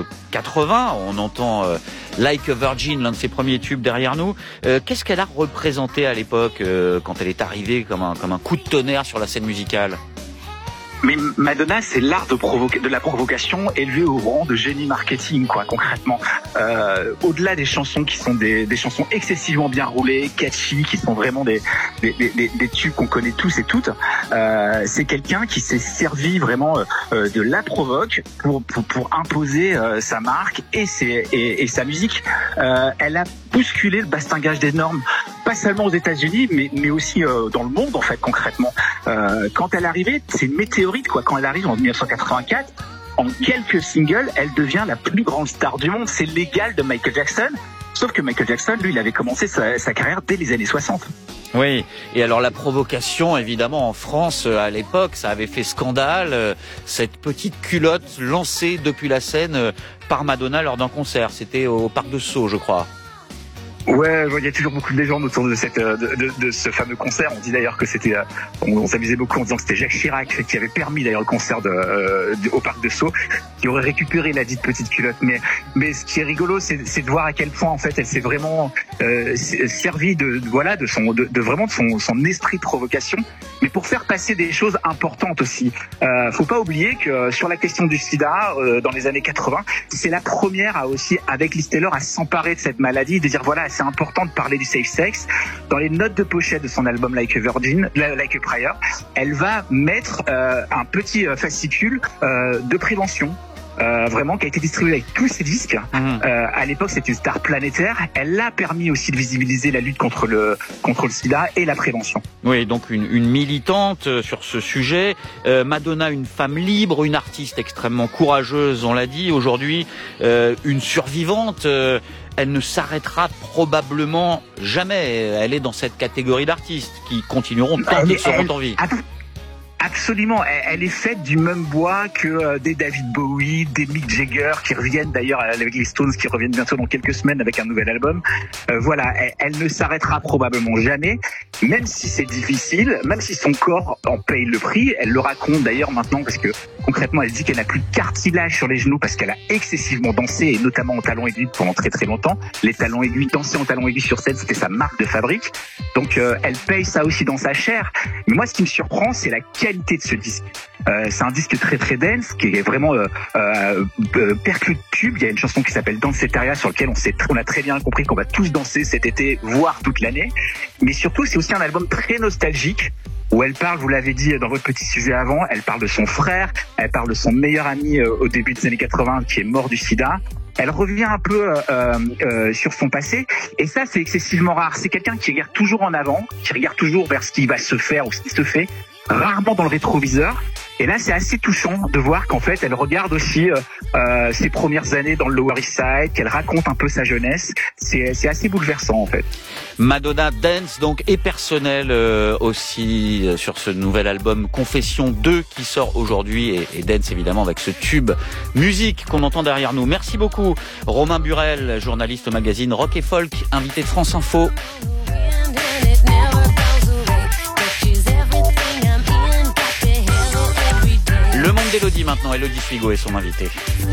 80, on entend Like a Virgin, l'un de ses premiers tubes derrière nous. Qu'est-ce qu'elle a représenté à l'époque quand elle est arrivée comme un coup de tonnerre sur la scène musicale ? Mais Madonna, c'est l'art de la provocation élevé au rang de génie marketing, quoi, concrètement. Au-delà des chansons qui sont des chansons excessivement bien roulées, catchy, qui sont vraiment des tubes qu'on connaît tous et toutes, c'est quelqu'un qui s'est servi vraiment de la provoque pour imposer sa marque et sa musique. Elle a bousculé le bastingage des normes, pas seulement aux États-Unis, mais aussi dans le monde, en fait, concrètement. Quand elle est arrivée, c'est une météorite, quoi. Quand elle arrive en 1984, en quelques singles, elle devient la plus grande star du monde. C'est l'égal de Michael Jackson. Sauf que Michael Jackson, lui, il avait commencé sa carrière dès les années 60. Oui, et alors la provocation, évidemment, en France, à l'époque, ça avait fait scandale. Cette petite culotte lancée depuis la scène par Madonna lors d'un concert. C'était au Parc de Sceaux, je crois. Ouais, il y a toujours beaucoup de légendes autour de ce fameux concert. On dit d'ailleurs que c'était, on s'amusait beaucoup en disant que c'était Jacques Chirac qui avait permis d'ailleurs le concert au Parc de Sceaux, qui aurait récupéré la dite petite culotte. Mais ce qui est rigolo, c'est de voir à quel point en fait elle s'est vraiment servie de son esprit de provocation, mais pour faire passer des choses importantes aussi. Faut pas oublier que sur la question du SIDA, dans les années 80, c'est la première avec Liz Taylor à s'emparer de cette maladie, de dire voilà, c'est important de parler du safe sex. Dans les notes de pochette de son album Like a Virgin, Like a Prayer, elle va mettre un petit fascicule de prévention. Vraiment qui a été distribué avec tous ses disques. À l'époque, c'était une star planétaire. Elle a permis aussi de visibiliser la lutte contre le sida et la prévention. Oui, donc une militante sur ce sujet. Madonna, une femme libre, une artiste extrêmement courageuse, on l'a dit. Aujourd'hui, une survivante. Elle ne s'arrêtera probablement jamais. Elle est dans cette catégorie d'artistes qui continueront tant qu'ils seront en vie. Absolument, elle est faite du même bois que des David Bowie, des Mick Jagger qui reviennent d'ailleurs avec les Stones qui reviennent bientôt dans quelques semaines avec un nouvel album. Voilà, elle ne s'arrêtera probablement jamais, même si c'est difficile, même si son corps en paye le prix. Elle le raconte d'ailleurs maintenant parce que concrètement elle dit qu'elle n'a plus de cartilage sur les genoux parce qu'elle a excessivement dansé et notamment en talons aiguilles pendant très très longtemps. Les talons aiguilles, danser en talons aiguilles sur scène, c'était sa marque de fabrique. Donc elle paye ça aussi dans sa chair. Mais moi ce qui me surprend, c'est la qualité de ce disque. C'est un disque très très dense qui est vraiment perclus de tubes. Il y a une chanson qui s'appelle Danceteria sur laquelle on a très bien compris qu'on va tous danser cet été, voire toute l'année. Mais surtout, c'est aussi un album très nostalgique où elle parle, vous l'avez dit dans votre petit sujet avant, elle parle de son frère, elle parle de son meilleur ami au début des années 80 qui est mort du sida. Elle revient un peu sur son passé et ça c'est excessivement rare. C'est quelqu'un qui regarde toujours en avant, qui regarde toujours vers ce qui va se faire ou ce qui se fait, rarement dans le rétroviseur. Et là, c'est assez touchant de voir qu'en fait, elle regarde aussi ses premières années dans le Lower East Side, qu'elle raconte un peu sa jeunesse. C'est assez bouleversant, en fait. Madonna Dance, donc, et personnel aussi sur ce nouvel album Confession 2 qui sort aujourd'hui. Et Dance, évidemment, avec ce tube musique qu'on entend derrière nous. Merci beaucoup, Romain Burel, journaliste au magazine Rock et Folk, invité de France Info. Le monde d'Élodie maintenant, Élodie Figo est son invité.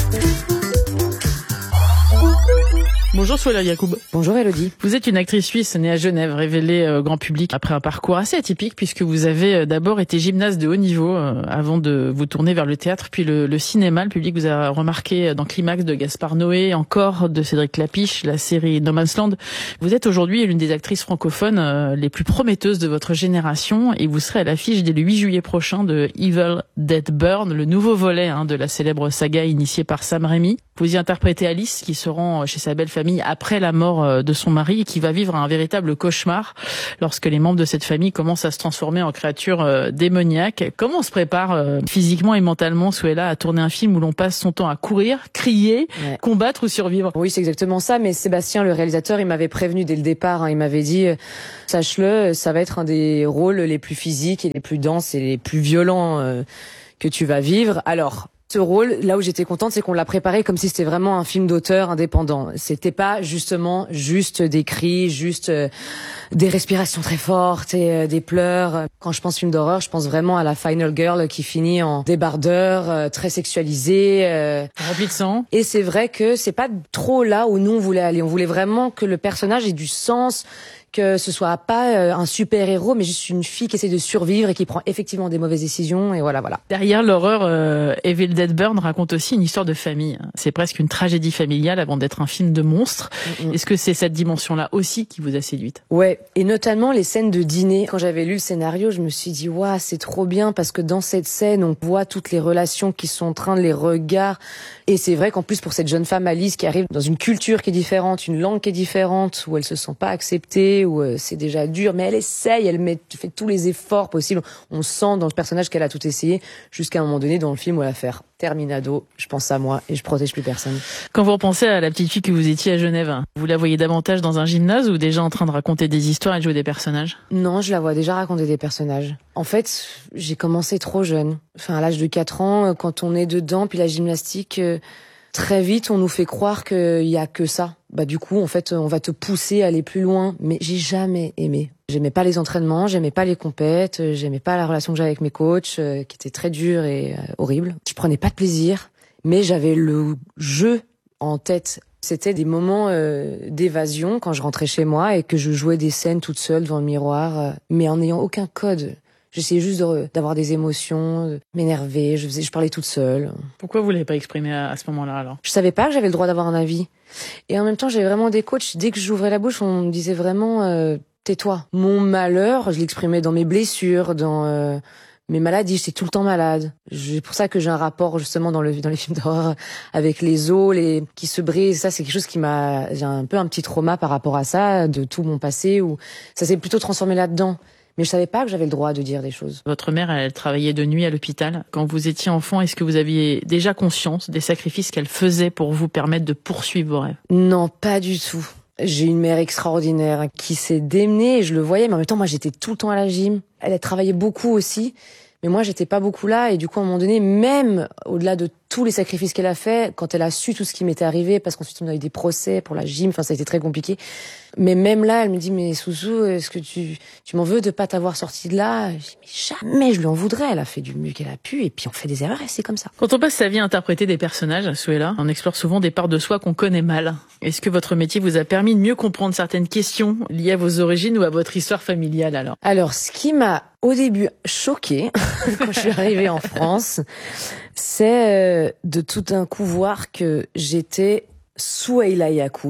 Bonjour Souela Yacoub. Bonjour Élodie. Vous êtes une actrice suisse née à Genève, révélée au grand public après un parcours assez atypique puisque vous avez d'abord été gymnaste de haut niveau avant de vous tourner vers le théâtre puis le cinéma. Le public vous a remarqué dans Climax de Gaspard Noé, encore de Cédric Clapiche, la série No Man's Land. Vous êtes aujourd'hui l'une des actrices francophones les plus prometteuses de votre génération et vous serez à l'affiche dès le 8 juillet prochain de Evil Dead Burn, le nouveau volet de la célèbre saga initiée par Sam Raimi. Vous y interprétez Alice qui se rend chez sa belle famille après la mort de son mari et qui va vivre un véritable cauchemar lorsque les membres de cette famille commencent à se transformer en créatures démoniaques. Comment on se prépare physiquement et mentalement, Souela, à tourner un film où l'on passe son temps à courir, crier, combattre ou survivre? Oui, c'est exactement ça, mais Sébastien, le réalisateur, il m'avait prévenu dès le départ, il m'avait dit, sache-le, ça va être un des rôles les plus physiques et les plus denses et les plus violents que tu vas vivre. Alors, ce rôle, là où j'étais contente, c'est qu'on l'a préparé comme si c'était vraiment un film d'auteur indépendant. C'était pas justement juste des cris, juste des respirations très fortes et des pleurs. Quand je pense film d'horreur, je pense vraiment à la Final Girl qui finit en débardeur, très sexualisée, rempli de sang. Et c'est vrai que c'est pas trop là où nous on voulait aller. On voulait vraiment que le personnage ait du sens, que ce soit pas un super-héros, mais juste une fille qui essaie de survivre et qui prend effectivement des mauvaises décisions, et voilà. Derrière l'horreur, Evil Dead Burn raconte aussi une histoire de famille. C'est presque une tragédie familiale avant d'être un film de monstre. Est-ce que c'est cette dimension-là aussi qui vous a séduite? Ouais, et notamment les scènes de dîner. Quand j'avais lu le scénario, je me suis dit, waouh, c'est trop bien, parce que dans cette scène, on voit toutes les relations qui sont en train de les regards. Et c'est vrai qu'en plus, pour cette jeune femme Alice qui arrive dans une culture qui est différente, une langue qui est différente, où elle se sent pas acceptée, où c'est déjà dur, mais elle essaye, fait tous les efforts possibles. On sent dans le personnage qu'elle a tout essayé, jusqu'à un moment donné dans le film où elle va faire terminado, je pense à moi et je protège plus personne. Quand vous repensez à la petite fille que vous étiez à Genève, vous la voyez davantage dans un gymnase ou déjà en train de raconter des histoires et de jouer des personnages? Non, je la vois déjà raconter des personnages. En fait, j'ai commencé trop jeune. Enfin, à l'âge de 4 ans, quand on est dedans, puis la gymnastique, très vite, on nous fait croire qu'il y a que ça. Du coup, en fait, on va te pousser à aller plus loin. Mais j'ai jamais aimé. J'aimais pas les entraînements, j'aimais pas les compètes, j'aimais pas la relation que j'avais avec mes coachs, qui était très dure et horrible. Je prenais pas de plaisir, mais j'avais le jeu en tête. C'était des moments d'évasion quand je rentrais chez moi et que je jouais des scènes toute seule devant le miroir, mais en n'ayant aucun code. J'essayais juste d'avoir des émotions, de m'énerver, je parlais toute seule. Pourquoi vous l'avez pas exprimé à ce moment-là alors? Je savais pas que j'avais le droit d'avoir un avis. Et en même temps, j'avais vraiment des coachs, dès que j'ouvrais la bouche, on me disait vraiment tais-toi. Mon malheur, je l'exprimais dans mes blessures, dans mes maladies, j'étais tout le temps malade. C'est pour ça que j'ai un rapport justement dans les films d'horreur avec les os qui se brisent. Ça, c'est quelque chose j'ai un peu un petit trauma par rapport à ça, de tout mon passé, où ça s'est plutôt transformé là-dedans. Mais je savais pas que j'avais le droit de dire des choses. Votre mère, elle travaillait de nuit à l'hôpital. Quand vous étiez enfant, est-ce que vous aviez déjà conscience des sacrifices qu'elle faisait pour vous permettre de poursuivre vos rêves? Non, pas du tout. J'ai une mère extraordinaire qui s'est démenée et je le voyais, mais en même temps, moi, j'étais tout le temps à la gym. Elle a travaillé beaucoup aussi, mais moi, j'étais pas beaucoup là. Et du coup, à un moment donné, même au-delà de tous les sacrifices qu'elle a fait, quand elle a su tout ce qui m'était arrivé, parce qu'ensuite on a eu des procès pour la gym, enfin ça a été très compliqué. Mais même là, elle me dit, mais Sousou, est-ce que tu m'en veux de pas t'avoir sorti de là? Je dis, mais jamais je lui en voudrais. Elle a fait du mieux qu'elle a pu, et puis on fait des erreurs, et c'est comme ça. Quand on passe sa vie à interpréter des personnages, Souela, on explore souvent des parts de soi qu'on connaît mal. Est-ce que votre métier vous a permis de mieux comprendre certaines questions liées à vos origines ou à votre histoire familiale alors? Alors, ce qui m'a au début choquée quand je suis arrivée en France, c'est de tout d'un coup voir que j'étais Souela Yacoub.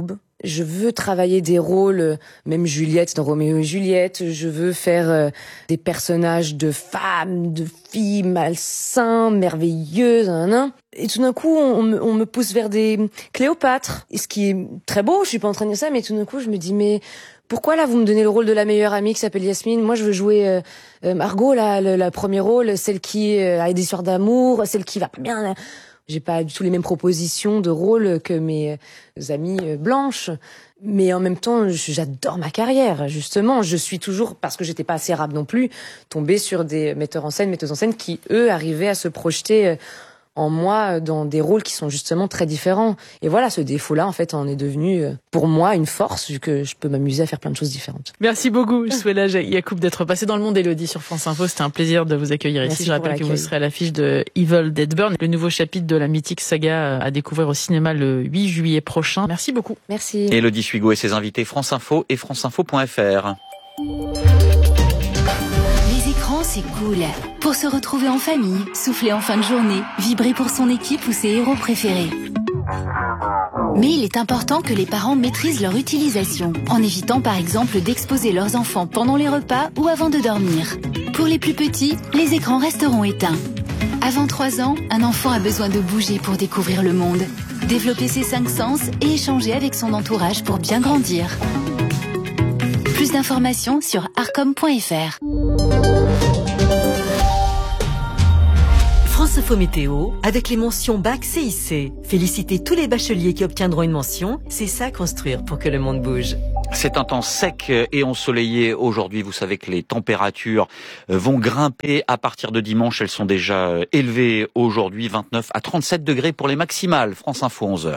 Je veux travailler des rôles, même Juliette dans Roméo et Juliette. Je veux faire des personnages de femmes, de filles malsains, merveilleuses, Et tout d'un coup, on me pousse vers des Cléopâtre. Et ce qui est très beau, je suis pas en train de dire ça, mais tout d'un coup, je me dis, mais pourquoi là, vous me donnez le rôle de la meilleure amie qui s'appelle Yasmine? Moi, je veux jouer Margot, la premier rôle, celle qui a des histoires d'amour, celle qui va pas bien. J'ai pas du tout les mêmes propositions de rôle que mes amies blanches. Mais en même temps, j'adore ma carrière, justement. Je suis toujours, parce que j'étais pas assez arabe non plus, tombée sur des metteuses en scène qui, eux, arrivaient à se projeter en moi dans des rôles qui sont justement très différents. Et voilà, ce défaut-là, en fait, en est devenu, pour moi, une force, vu que je peux m'amuser à faire plein de choses différentes. Merci beaucoup, Souela Yacoub, d'être passée dans le monde Élodie sur France Info. C'était un plaisir de vous accueillir ici. Je rappelle que vous serez à l'affiche de Evil Dead Burn, le nouveau chapitre de la mythique saga à découvrir au cinéma le 8 juillet prochain. Merci beaucoup. Merci. Élodie Suigo et ses invités France Info et franceinfo.fr. C'est cool. Pour se retrouver en famille, souffler en fin de journée, vibrer pour son équipe ou ses héros préférés. Mais il est important que les parents maîtrisent leur utilisation, en évitant par exemple d'exposer leurs enfants pendant les repas ou avant de dormir. Pour les plus petits, les écrans resteront éteints. Avant 3 ans, un enfant a besoin de bouger pour découvrir le monde, développer ses 5 sens et échanger avec son entourage pour bien grandir. Plus d'informations sur arcom.fr. France Info Météo, avec les mentions Bac CIC. Félicitez tous les bacheliers qui obtiendront une mention. C'est ça construire pour que le monde bouge. C'est un temps sec et ensoleillé aujourd'hui. Vous savez que les températures vont grimper à partir de dimanche. Elles sont déjà élevées aujourd'hui, 29 à 37 degrés pour les maximales. France Info, 11h.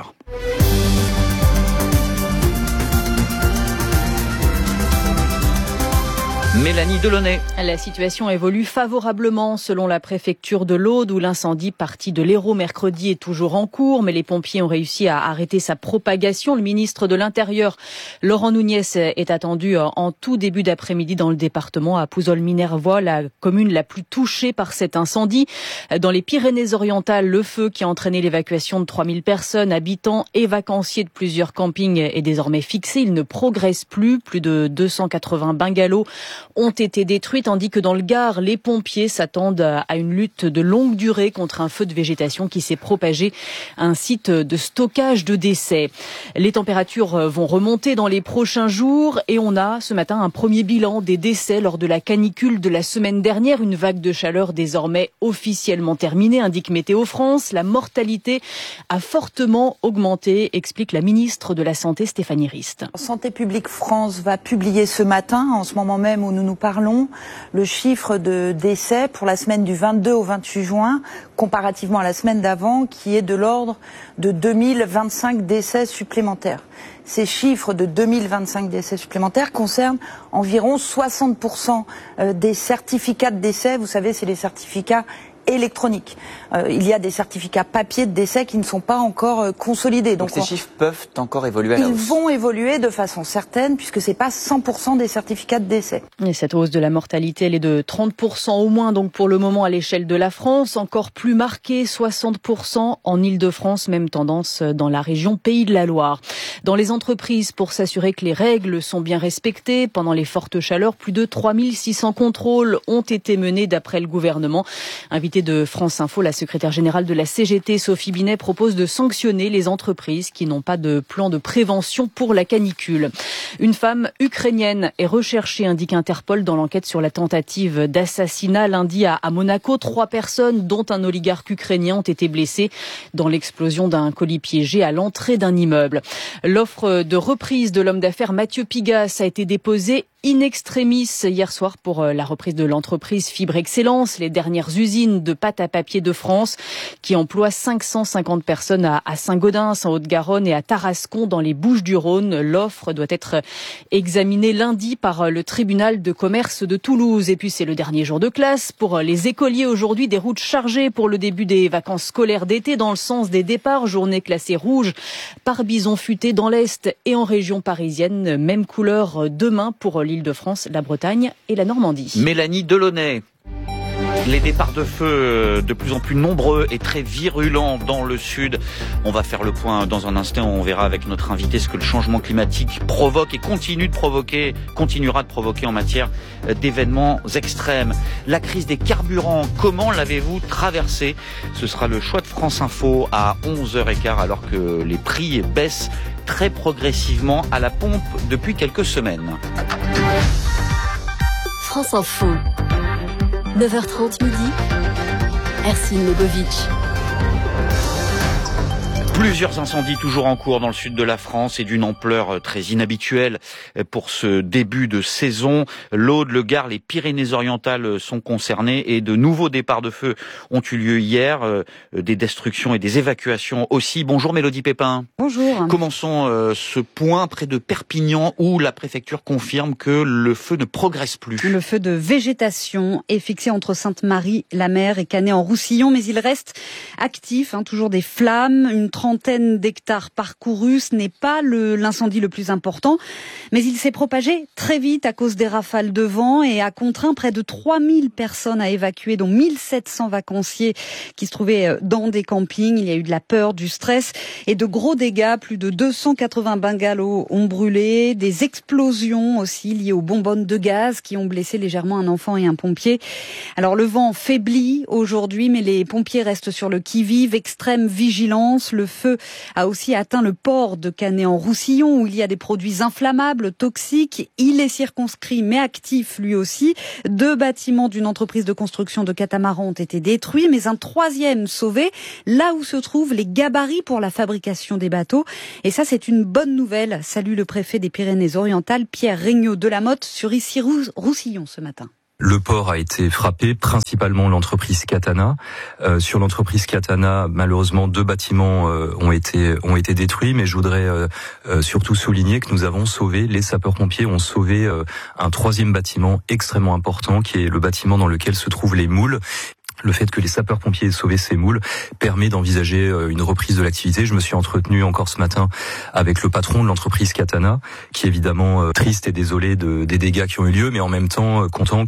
Mélanie Delaunay. La situation évolue favorablement selon la préfecture de l'Aude où l'incendie parti de l'Hérault mercredi est toujours en cours, mais les pompiers ont réussi à arrêter sa propagation. Le ministre de l'Intérieur, Laurent Nunez, est attendu en tout début d'après-midi dans le département à Pouzol-Minervois, la commune la plus touchée par cet incendie. Dans les Pyrénées-Orientales, le feu qui a entraîné l'évacuation de 3000 personnes, habitants et vacanciers de plusieurs campings est désormais fixé. Il ne progresse plus. Plus de 280 bungalows ont été détruits, tandis que dans le Gard, les pompiers s'attendent à une lutte de longue durée contre un feu de végétation qui s'est propagé à un site de stockage de déchets. Les températures vont remonter dans les prochains jours et on a ce matin un premier bilan des décès lors de la canicule de la semaine dernière. Une vague de chaleur désormais officiellement terminée, indique Météo France. La mortalité a fortement augmenté, explique la ministre de la Santé Stéphanie Rist. Santé publique France va publier ce matin, en ce moment même où nous parlons, le chiffre de décès pour la semaine du 22 au 28 juin, comparativement à la semaine d'avant, qui est de l'ordre de 2025 décès supplémentaires. Ces chiffres de 2025 décès supplémentaires concernent environ 60% des certificats de décès. Vous savez, c'est les certificats électroniques. Il y a des certificats papier de décès qui ne sont pas encore consolidés. Donc ces chiffres peuvent encore évoluer à la hausse. Ils vont évoluer de façon certaine puisque c'est pas 100% des certificats de décès. Et cette hausse de la mortalité, elle est de 30% au moins donc pour le moment à l'échelle de la France, encore plus marquée, 60% en Île-de-France, même tendance dans la région Pays de la Loire. Dans les entreprises, pour s'assurer que les règles sont bien respectées, pendant les fortes chaleurs, plus de 3600 contrôles ont été menés d'après le gouvernement. Invité de France Info, la secrétaire générale de la CGT, Sophie Binet, propose de sanctionner les entreprises qui n'ont pas de plan de prévention pour la canicule. Une femme ukrainienne est recherchée, indique Interpol, dans l'enquête sur la tentative d'assassinat lundi à Monaco. 3 personnes, dont un oligarque ukrainien, ont été blessées dans l'explosion d'un colis piégé à l'entrée d'un immeuble. L'offre de reprise de l'homme d'affaires Mathieu Pigasse a été déposée in extremis hier soir pour la reprise de l'entreprise Fibre Excellence, les dernières usines de pâte à papier de France qui emploient 550 personnes à Saint-Gaudens, en Haute-Garonne et à Tarascon dans les Bouches-du-Rhône. L'offre doit être examinée lundi par le tribunal de commerce de Toulouse. Et puis c'est le dernier jour de classe pour les écoliers aujourd'hui, des routes chargées pour le début des vacances scolaires d'été dans le sens des départs. Journée classée rouge par bison futé dans l'Est et en région parisienne. Même couleur demain pour l'Île-de-France, la Bretagne et la Normandie. Mélanie Delaunay. Les départs de feu de plus en plus nombreux et très virulents dans le sud. On va faire le point dans un instant. On verra avec notre invité ce que le changement climatique provoque et continuera de provoquer en matière d'événements extrêmes. La crise des carburants, comment l'avez-vous traversée? Ce sera le choix de France Info à 11h15 alors que les prix baissent très progressivement à la pompe depuis quelques semaines. France Info. 9h30 midi. Ercine Legovitch. Plusieurs incendies toujours en cours dans le sud de la France et d'une ampleur très inhabituelle pour ce début de saison. L'Aude, le Gard, les Pyrénées-Orientales sont concernés et de nouveaux départs de feu ont eu lieu hier. Des destructions et des évacuations aussi. Bonjour Mélodie Pépin. Bonjour. Commençons ce point près de Perpignan où la préfecture confirme que le feu ne progresse plus. Le feu de végétation est fixé entre Sainte-Marie-la-Mer et Canet-en-Roussillon, mais il reste actif, toujours des flammes, une trentaine d'hectares parcourus. Ce n'est pas l'incendie le plus important, mais il s'est propagé très vite à cause des rafales de vent et a contraint près de 3000 personnes à évacuer, dont 1700 vacanciers qui se trouvaient dans des campings. Il y a eu de la peur, du stress et de gros dégâts. Plus de 280 bungalows ont brûlé, des explosions aussi liées aux bonbonnes de gaz qui ont blessé légèrement un enfant et un pompier. Alors le vent faiblit aujourd'hui, mais les pompiers restent sur le qui-vive, extrême vigilance. Le feu a aussi atteint le port de Canet-en-Roussillon où il y a des produits inflammables, toxiques. Il est circonscrit mais actif lui aussi. 2 bâtiments d'une entreprise de construction de catamarans ont été détruits, mais un 3e sauvé, là où se trouvent les gabarits pour la fabrication des bateaux. Et ça, c'est une bonne nouvelle. Salue le préfet des Pyrénées-Orientales, Pierre Regnault de la Motte, sur Issy-Roussillon ce matin. Le port a été frappé, principalement l'entreprise Catana. Sur l'entreprise Catana, malheureusement, 2 bâtiments ont été détruits, mais je voudrais surtout souligner que nous avons sauvé, les sapeurs-pompiers ont sauvé un 3e bâtiment extrêmement important, qui est le bâtiment dans lequel se trouvent les moules. Le fait que les sapeurs-pompiers aient sauvé ces moules permet d'envisager une reprise de l'activité. Je me suis entretenu encore ce matin avec le patron de l'entreprise Catana, qui est évidemment triste et désolé des dégâts qui ont eu lieu, mais en même temps content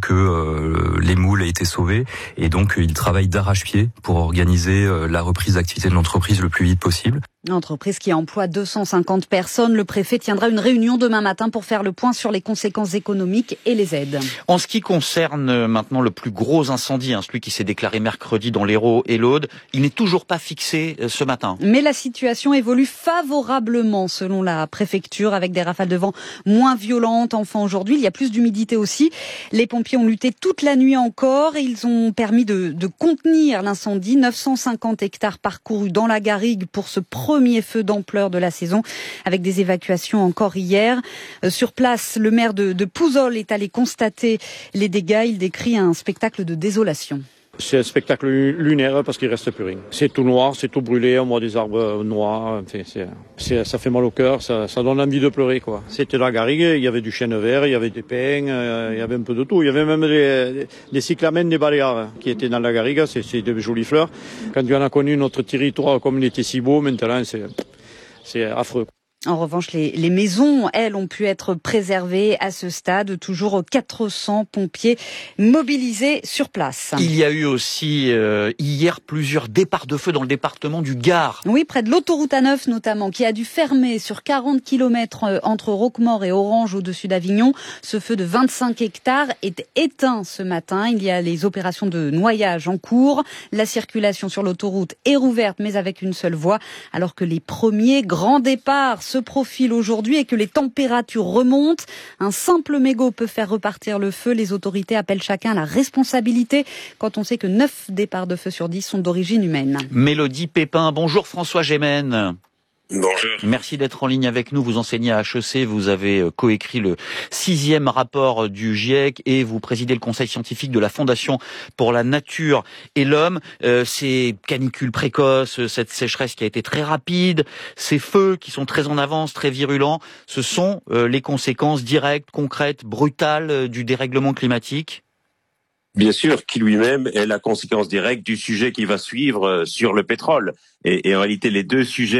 que les moules aient été sauvés. Et donc, il travaille d'arrache-pied pour organiser la reprise d'activité de l'entreprise le plus vite possible. L'entreprise qui emploie 250 personnes. Le préfet tiendra une réunion demain matin pour faire le point sur les conséquences économiques et les aides. En ce qui concerne maintenant le plus gros incendie, celui qui s'est déclaré mercredi dans l'Hérault et l'Aude, il n'est toujours pas fixé ce matin. Mais la situation évolue favorablement selon la préfecture, avec des rafales de vent moins violentes. Enfin aujourd'hui, il y a plus d'humidité aussi. Les pompiers ont lutté toute la nuit encore et ils ont permis de contenir l'incendie. 950 hectares parcourus dans la garrigue pour ce premier feu d'ampleur de la saison, avec des évacuations encore hier. Sur place, le maire de Pouzol est allé constater les dégâts. Il décrit un spectacle de désolation. C'est un spectacle lunaire parce qu'il reste plus rien. C'est tout noir, c'est tout brûlé, on voit des arbres noirs. Enfin, ça fait mal au cœur, ça donne envie de pleurer, quoi. C'était la garrigue, il y avait du chêne vert, il y avait des pins, il y avait un peu de tout. Il y avait même des cyclamènes, des baléares qui étaient dans la garrigue, c'est de jolies fleurs. Quand on a connu notre territoire comme il était si beau, maintenant c'est affreux. En revanche, les maisons, elles, ont pu être préservées à ce stade. Toujours 400 pompiers mobilisés sur place. Il y a eu aussi hier plusieurs départs de feu dans le département du Gard. Oui, près de l'autoroute A9 notamment, qui a dû fermer sur 40 km entre Roquemort et Orange au-dessus d'Avignon. Ce feu de 25 hectares est éteint ce matin. Il y a les opérations de noyage en cours. La circulation sur l'autoroute est rouverte, mais avec une seule voie, alors que les premiers grands départs se profile aujourd'hui et que les températures remontent. Un simple mégot peut faire repartir le feu. Les autorités appellent chacun à la responsabilité quand on sait que 9 départs de feu sur 10 sont d'origine humaine. Mélodie Pépin, bonjour François Gémen. Bonjour. Merci d'être en ligne avec nous. Vous enseignez à HEC, vous avez coécrit le 6e rapport du GIEC et vous présidez le conseil scientifique de la Fondation pour la Nature et l'Homme. Ces canicules précoces, cette sécheresse qui a été très rapide, ces feux qui sont très en avance, très virulents, ce sont les conséquences directes, concrètes, brutales du dérèglement climatique ? Bien sûr, qui lui-même est la conséquence directe du sujet qui va suivre sur le pétrole. Et en réalité, les deux sujets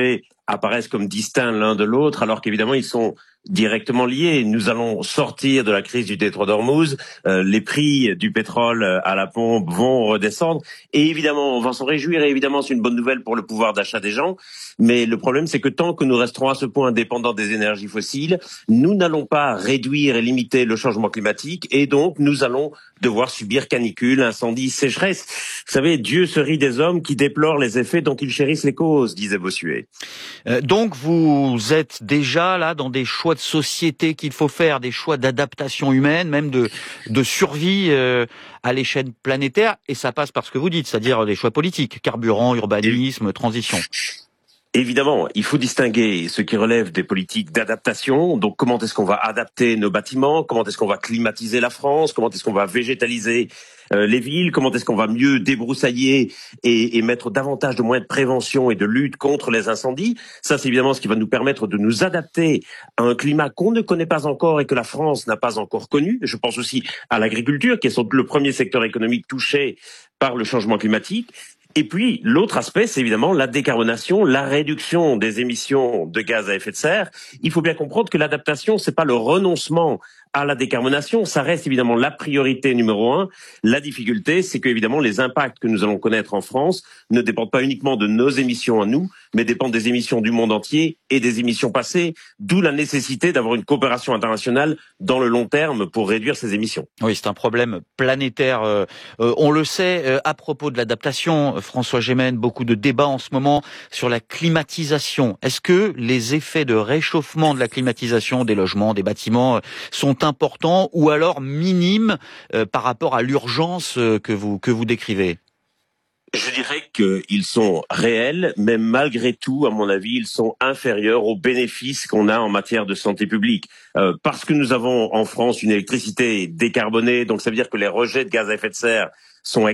apparaissent comme distincts l'un de l'autre, alors qu'évidemment ils sont directement liés. Nous allons sortir de la crise du détroit d'Ormuz, les prix du pétrole à la pompe vont redescendre, et évidemment on va s'en réjouir, et évidemment c'est une bonne nouvelle pour le pouvoir d'achat des gens, mais le problème c'est que tant que nous resterons à ce point dépendants des énergies fossiles, nous n'allons pas réduire et limiter le changement climatique, et donc nous allons devoir subir canicules, incendies, sécheresses. Vous savez, Dieu se rit des hommes qui déplorent les effets dont ils chérissent les causes, disait Bossuet. Donc vous êtes déjà là dans des choix de société qu'il faut faire, des choix d'adaptation humaine, même de survie à l'échelle planétaire, et ça passe par ce que vous dites, c'est-à-dire des choix politiques, carburant, urbanisme, transition. Évidemment, il faut distinguer ce qui relève des politiques d'adaptation. Donc, comment est-ce qu'on va adapter nos bâtiments? Comment est-ce qu'on va climatiser la France? Comment est-ce qu'on va végétaliser les villes? Comment est-ce qu'on va mieux débroussailler et mettre davantage de moyens de prévention et de lutte contre les incendies? Ça, c'est évidemment ce qui va nous permettre de nous adapter à un climat qu'on ne connaît pas encore et que la France n'a pas encore connu. Je pense aussi à l'agriculture, qui est le premier secteur économique touché par le changement climatique. Et puis, l'autre aspect, c'est évidemment la décarbonation, la réduction des émissions de gaz à effet de serre. Il faut bien comprendre que l'adaptation, c'est pas le renoncement à la décarbonation, ça reste évidemment la priorité numéro 1. La difficulté, c'est que évidemment les impacts que nous allons connaître en France ne dépendent pas uniquement de nos émissions à nous, mais dépendent des émissions du monde entier et des émissions passées, d'où la nécessité d'avoir une coopération internationale dans le long terme pour réduire ces émissions. Oui, c'est un problème planétaire. On le sait, à propos de l'adaptation, François Gémen, beaucoup de débats en ce moment sur la climatisation. Est-ce que les effets de réchauffement de la climatisation des logements, des bâtiments sont importants ou alors minimes par rapport à l'urgence que vous décrivez? Je dirais qu'ils sont réels, mais malgré tout, à mon avis, ils sont inférieurs aux bénéfices qu'on a en matière de santé publique. Parce que nous avons en France une électricité décarbonée, donc ça veut dire que les rejets de gaz à effet de serre sont